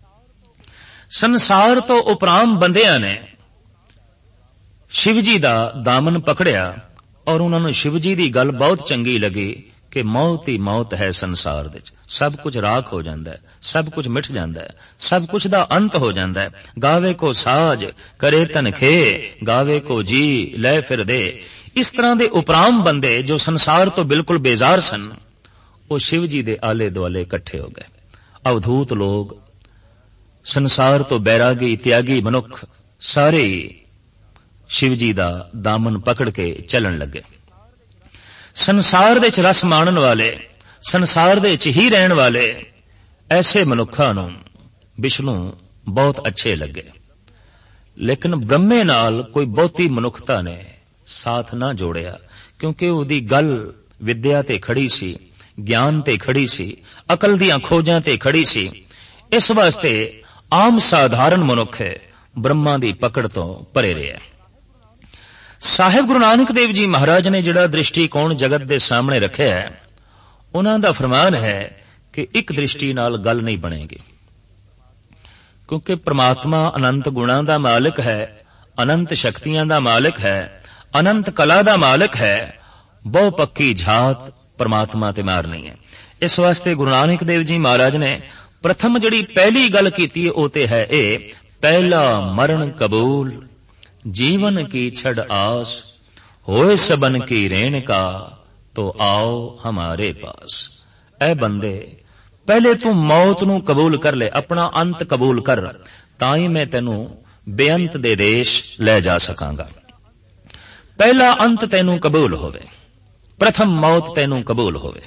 ਸੰਸਾਰ ਤੋਂ ਉਪਰਾਮ ਬੰਦਿਆਂ ਨੇ ਸ਼ਿਵ ਜੀ ਦਾ ਦਾਮਨ ਪਕੜਿਆ ਔਰ ਉਹਨਾਂ ਨੂੰ ਸ਼ਿਵ ਜੀ ਦੀ ਗੱਲ ਬਹੁਤ ਚੰਗੀ ਲੱਗੀ ਕਿ ਮੌਤ ਹੀ ਮੌਤ ਹੈ। ਸੰਸਾਰ ਵਿੱਚ ਸਭ ਕੁਝ ਰਾਖ ਹੋ ਜਾਂਦਾ ਹੈ, ਸਭ ਕੁਝ ਮਿਟ ਜਾਂਦਾ ਹੈ, ਸਭ ਕੁਝ ਦਾ ਅੰਤ ਹੋ ਜਾਂਦਾ ਹੈ। ਗਾਵੇ ਕੋ ਸਾਜ ਕਰੇ ਤਨ ਖੇ, ਗਾਵੇ ਕੋ ਜੀ ਲੈ ਫਿਰ ਦੇ। ਇਸ ਤਰ੍ਹਾਂ ਦੇ ਉਪਰਾਮ ਬੰਦੇ ਜੋ ਸੰਸਾਰ ਤੋਂ ਬਿਲਕੁਲ ਬੇਜ਼ਾਰ ਸਨ, ਉਹ ਸ਼ਿਵ ਜੀ ਦੇ ਆਲੇ ਦੁਆਲੇ ਇਕੱਠੇ ਹੋ ਗਏ। ਅਵਧੂਤ ਲੋਕ, ਸੰਸਾਰ ਤੋਂ ਬੈਰਾਗੀ ਤਿਆਗੀ ਮਨੁੱਖ ਸਾਰੇ ਸ਼ਿਵ ਜੀ ਦਾ ਦਾਮਨ ਪਕੜ ਕੇ ਚੱਲਣ ਲੱਗੇ। ਸੰਸਾਰ ਦੇ ਵਿੱਚ ਰਸ ਮਾਣਨ ਵਾਲੇ, ਸੰਸਾਰ ਦੇ ਵਿੱਚ ਹੀ ਰਹਿਣ ਵਾਲੇ ਐਸੇ ਮਨੁੱਖਾਂ ਨੂੰ ਵਿਸ਼ਨੂੰ ਬਹੁਤ ਅੱਛੇ ਲੱਗੇ। ਲੇਕਿਨ ਬ੍ਰਹਮੇ ਨਾਲ ਕੋਈ ਬਹੁਤੀ ਮਨੁੱਖਤਾ ਨੇ ਸਾਥ ਨਾ ਜੋੜਿਆ, ਕਿਉਂਕਿ ਉਹਦੀ ਗੱਲ ਵਿਦਿਆ ਤੇ ਖੜੀ ਸੀ, ਗਿਆਨ ਤੇ ਖੜੀ ਸੀ, ਅਕਲ ਦੀਆਂ ਖੋਜਾਂ ਤੇ ਖੜੀ ਸੀ। ਇਸ ਵਾਸਤੇ ਆਮ ਸਾਧਾਰਨ ਮਨੁੱਖ ਬ੍ਰਹਮਾ ਦੀ ਪਕੜ ਤੋਂ ਪਰੇ ਰਿਹਾ। ਸਾਹਿਬ ਗੁਰੂ ਨਾਨਕ ਦੇਵ ਜੀ ਮਹਾਰਾਜ ਨੇ ਜਿਹੜਾ ਦ੍ਰਿਸ਼ਟੀਕੋਣ ਜਗਤ ਦੇ ਸਾਹਮਣੇ ਰੱਖਿਆ ਹੈ, ਉਹਨਾਂ ਦਾ ਫਰਮਾਨ ਹੈ ਕਿ ਇੱਕ ਦ੍ਰਿਸ਼ਟੀ ਨਾਲ ਗੱਲ ਨਹੀਂ ਬਣੇਗੀ, ਕਿਉਂਕਿ ਪ੍ਰਮਾਤਮਾ ਅਨੰਤ ਗੁਣਾਂ ਦਾ ਮਾਲਕ ਹੈ, ਅਨੰਤ ਸ਼ਕਤੀਆਂ ਦਾ ਮਾਲਕ ਹੈ, ਅਨੰਤ ਕਲਾ ਦਾ ਮਾਲਕ ਹੈ। ਬਹੁ ਪੱਕੀ ਝਾਤ ਪ੍ਰਮਾਤਮਾ ਤੇ ਮਾਰਨੀ ਹੈ। ਇਸ ਵਾਸਤੇ ਗੁਰੂ ਨਾਨਕ ਦੇਵ ਜੀ ਮਹਾਰਾਜ ਨੇ ਪ੍ਰਥਮ ਜਿਹੜੀ ਪਹਿਲੀ ਗੱਲ ਕੀਤੀ ਉਹ ਤੇ ਹੈ ਇਹ, ਪਹਿਲਾ ਮਰਨ ਕਬੂਲ जीवन की छड़ आस, होए सबन की रेण का तो आओ हमारे पास। ऐ बंदे, पहले तू मौत नू कबूल कर ले, अपना अंत कबूल कर, ताई मैं तेनू बेअंत दे देश ले जा सकांगा। पहला अंत तेनू कबूल होवे, प्रथम मौत तेनू कबूल होवे।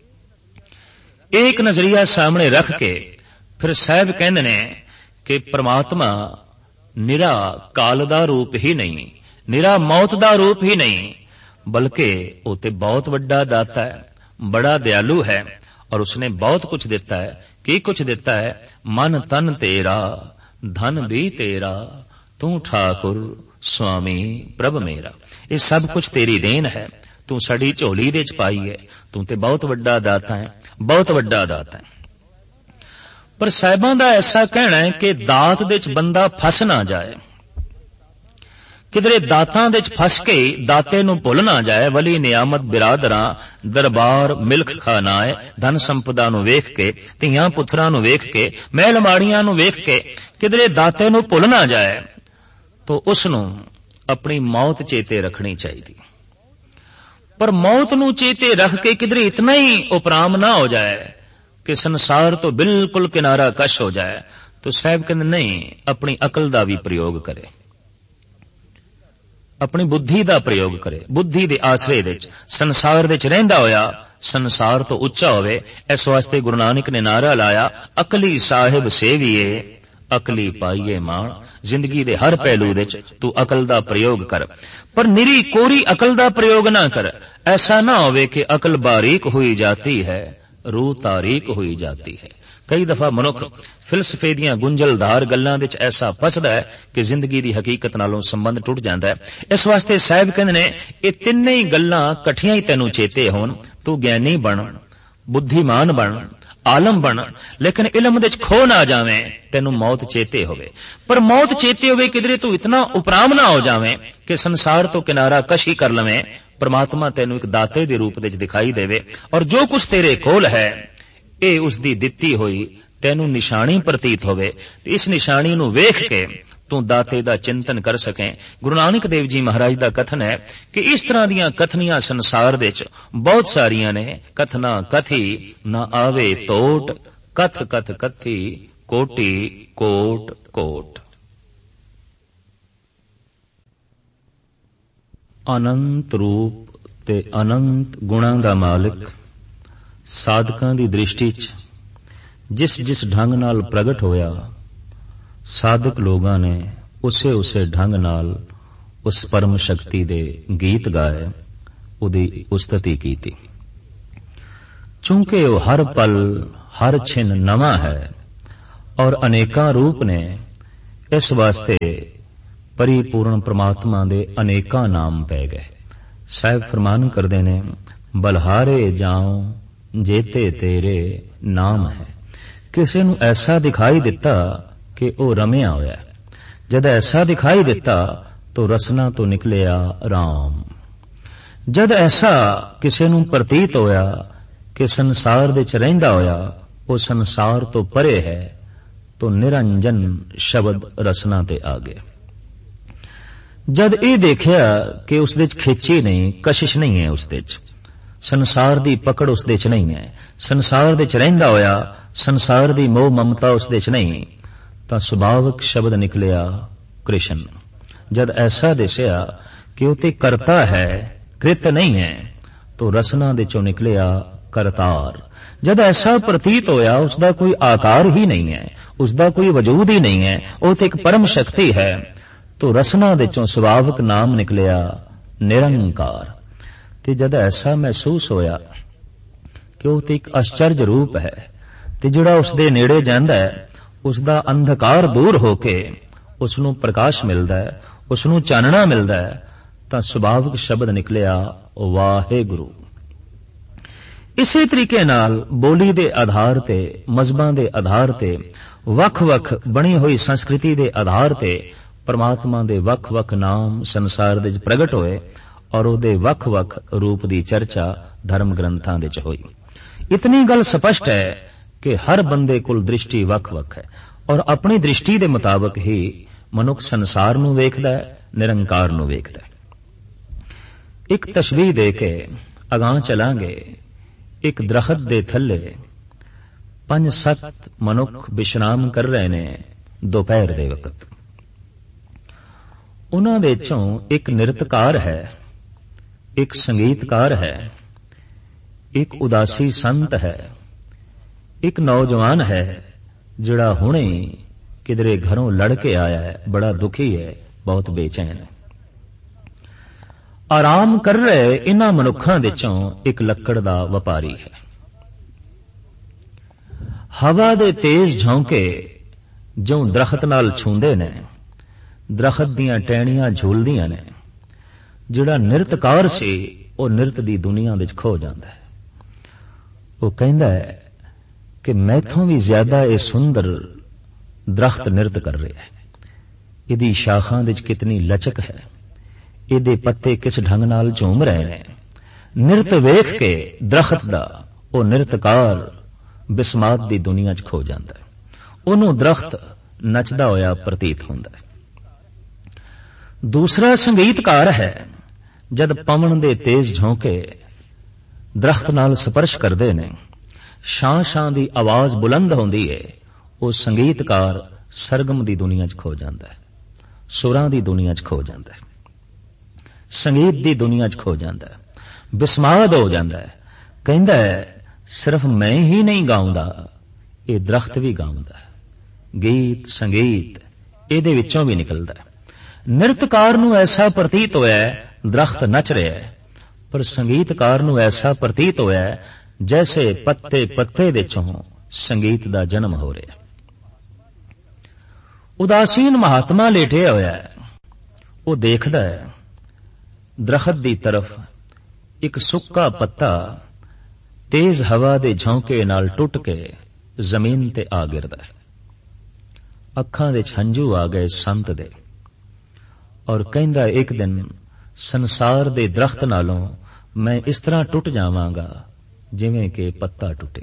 एक नजरिया सामने रख के फिर साहब कहंदे ने कि परमात्मा निरा काल दा रूप ही नहीं, निरा मौत दा रूप ही नहीं, बल्कि वो ते बहुत वड्डा दाता है, बड़ा दयालु है और उसने बहुत कुछ दिता है। की कुछ दिता है? मन तन तेरा, धन भी तेरा, तू ठाकुर स्वामी प्रभ मेरा। ये सब कुछ तेरी देन है, तू साड़ी झोली दे च पाई है, तू ते बहुत वड्डा दाता है, बहुत वड्डा दाता है। पर साहिबां दा ऐसा कहना है कि दात दे च बंदा फस ना जाए, किधरे दातां दे च फस के दाते नू भुल ना जाए। वली नियामत बिरादरां दरबार मिल्ख खानाए, धन संपदा नू वेख के, धीआं पुत्तरां नू वेख के, महल माड़ियां नू वेख के किधरे दाते नू भुल ना जाए, तो उसनू अपनी मौत चेते रखनी चाहिए। पर मौत नू चेते रख के किधरे इतना ही उपराम ना हो जाए कि संसार तो बिल्कुल किनारा कश हो जाए, तो साहब कहते नहीं, अपनी अकल का भी प्रयोग करे, अपनी बुद्धि का प्रयोग करे। बुद्धि के आसरे दे संसार दे रहिंदा होया संसार तो उच्चा होवे। इस वास्ते गुरु नानक ने नारा लाया, अकली साहिब सेविए अकली पाइए माण। जिंदगी दे हर पहलू दे तू अकल दा प्रयोग कर, पर निरी कोरी अकल दा प्रयोग ना कर। ऐसा ना होवे कि अकल बारीक हुई जाती है, रूह तारीक हुई जाती है। कई दफा मनुख फिलसफे दियां गुंजलदार गल्लां विच ऐसा फसदा है कि जिंदगी दी हकीकत नालों संबंध टुट जांदा है। इस वास्ते साहिब कहंदे ने ये तिन्ने ही गल्लां इकट्ठियां ही तैनूं चेते होण, तू ज्ञानी बन, बुद्धिमान बन, आलम बन, लेकिन इलम दे खो ना जावे, तैनूं मौत चेते होवे। पर मौत चेते होवे किधरे तू इतना उपराम ना हो जावे कि संसार तो किनारा कशी कर लवे। परमात्मा तैनूं एक दाते दे रूप विच दिखाई देवे और जो कुछ तेरे कोल है ये उसदी दित्ती होई तैनूं निशानी प्रतीत होवे, ते इस निशानी नूं वेख के तू दाते दा चिंतन कर सकें। गुरु नानक देव जी महाराज दा कथन है कि इस तरह दीयां कथनियां संसार दे च बहुत सारियां ने। कथना कथी ना आवे तोट, कथ कथ कथी कोटि कोट कोट। अनंत रूप ते अनंत गुणां दा मालिक साधकां दी दृष्टि च जिस जिस ढंग नाल प्रगट होया, साधक लोगां ने उसे उसे ढंग नाल उस परम शक्ति दे गीत गाए, उदी उस्तति कीती। चूंकि वो हर पल हर छिन नवा है और अनेका रूप ने। इस वास्ते परिपूर्ण परमात्मा दे अनेका नाम पै गए। साहिब फरमान करदे ने, बलहारे जाओ जेते तेरे नाम है। किसी नूं ऐसा दिखाई दिता कि वह रमिया होया, जद ऐसा दिखाई दिता तो रसना तो निकलिया राम। जद ऐसा किसी नूं प्रतीत होया कि संसार दे च रहिंदा होया वो संसार तो परे है, तो निरंजन शब्द रसना ते आ गया। जद ये देखिया कि उस दे च खिची नहीं, कशिश नहीं है, उस दे च संसार दी पकड़ उस दे च नहीं है, संसार दे च रहिंदा होया संसार दी मोह ममता उस दे च नहीं, तां सुभाविक शब्द निकलिया कृष्ण। जद ऐसा दिसिया कि उते करता है कृत नहीं है, तो रसना दे चों निकलिया करतार। जद ऐसा प्रतीत होया उसका कोई आकार ही नहीं है, उसका कोई वजूद ही नहीं है, वो तो एक परम शक्ति है, तो रसना दे चों सुभाविक नाम निकलिया निरंकार। ते जद ऐसा महसूस होया कि वो तो एक आश्चर्य रूप है, ते जिहड़ा उसदे नेड़े जांदा है उसका अंधकार दूर होके उसनूं प्रकाश मिलदा है, उसनूं चानना मिलदा है, तां सुभाविक शब्द निकलिया वाहेगुरु। इसे तरीके नाल बोली दे आधार ते, मजहबां दे आधार ते, वख-वख बनी हुई संस्कृति दे आधार ते परमात्मा दे वख-वख नाम संसार दे प्रगट होए और उहदे वख-वख रूप दी चर्चा धर्म ग्रंथां दे च होई। इतनी गल स्पष्ट है कि हर बंदे कोल दृष्टि वख-वख है और अपनी दृष्टि दे मुताबिक ही मनुख संसार नूं वेखदा है, निरंकार नूं वेखदा है। एक तशबीह दे के अगां चलांगे। एक दरखत दे थल्ले पंज सत्त मनुख विश्राम कर रहे ने दोपहर दे वक्त। उन्हां दे चों एक नृत्यकार है, एक संगीतकार है, एक उदासी संत है, एक नौजवान है जिहड़ा हुणे किधरे घरों लड़ के आया है, बड़ा दुखी है, बहुत बेचैन है। आराम कर रहे इन्हां मनुखां दे चों एक लक्कड़ दा वपारी है। हवा दे तेज झोंके जो दरखत नाल छूंदे ने, दरखत दियां टहनियां झूलदियां ने। जिहड़ा नृत्यकार सी वो नृत्य दी दुनिया दे खो जांदा है। वो कहंदा है कि मैथों भी ज्यादा ये सुंदर दरख्त नृत्य कर रहा है। इहदी शाखां दे कितनी लचक है, इहदे पत्ते किस ढंग नाल झूम रहे हैं। नृत्य वेख के दरख्त दा वो नृत्यकार बिस्मात दी दुनिया च खो जाता है। उन्होंने दरख्त नचदा होया प्रतीत होंदा है। दूसरा संगीतकार है। जद पवन दे तेज झोंके दरख्त नाल स्पर्श करते ने, शां शां दी आवाज बुलंद होंदी है, वो संगीतकार सरगम दी दुनिया च खो जाता है, सुरां दी दुनिया च खो जाता है, संगीत दी दुनिया च खो जाता है, बिस्माद हो जाता है। कहंदा है सिर्फ मैं ही नहीं गाउंदा, ये दरख्त भी गाउंदा है। गीत संगीत इहदे विचों भी निकलदा है। नृत्यकार नूं ऐसा प्रतीत होया है दरख्त नच रहा है, पर संगीतकार नूं ऐसा प्रतीत होया है जैसे पत्ते पत्ते दे चों संगीत दा जन्म हो रहा है। उदासीन महात्मा लेटे होया है, वो देखदा है दरख्त दी तरफ एक सुक्का पत्ता तेज हवा दे झोंके नाल टुट के जमीन ते आ गिरदा है। अखां दे हंझू आ गए संत दे, और कहंदा एक दिन संसार दे दरख्त नालों मैं इस तरह टुट जावांगा जिवें कि पत्ता टुटे।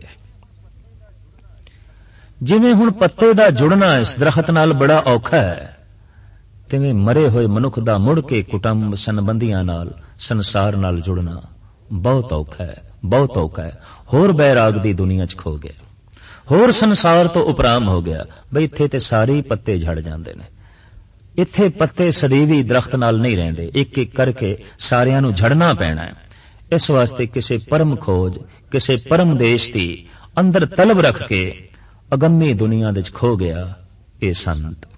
जिवें हुण पत्ते दा जुड़ना इस दरख्त नाल बड़ा औखा है, तिवें मरे होए मनुख दा मुड़ के कुटुंब संबंधियां नाल संसार नाल जुड़ना बहुत औखा है, बहुत औखा है। होर बैराग दी दुनिया च खो गया, होर संसार तो उपराम हो गया। बई इत्थे ते सारे पत्ते झड़ जांदे ने, इत्थे पत्ते सदैवी दरख्त नाल नहीं रहिंदे, एक एक करके सारियां नूं झड़ना पैना है। इस वास्ते किसे परम खोज, किसे परम देश दी अंदर तलब रख के अगम्मी दुनिया दे खो गया ये संत।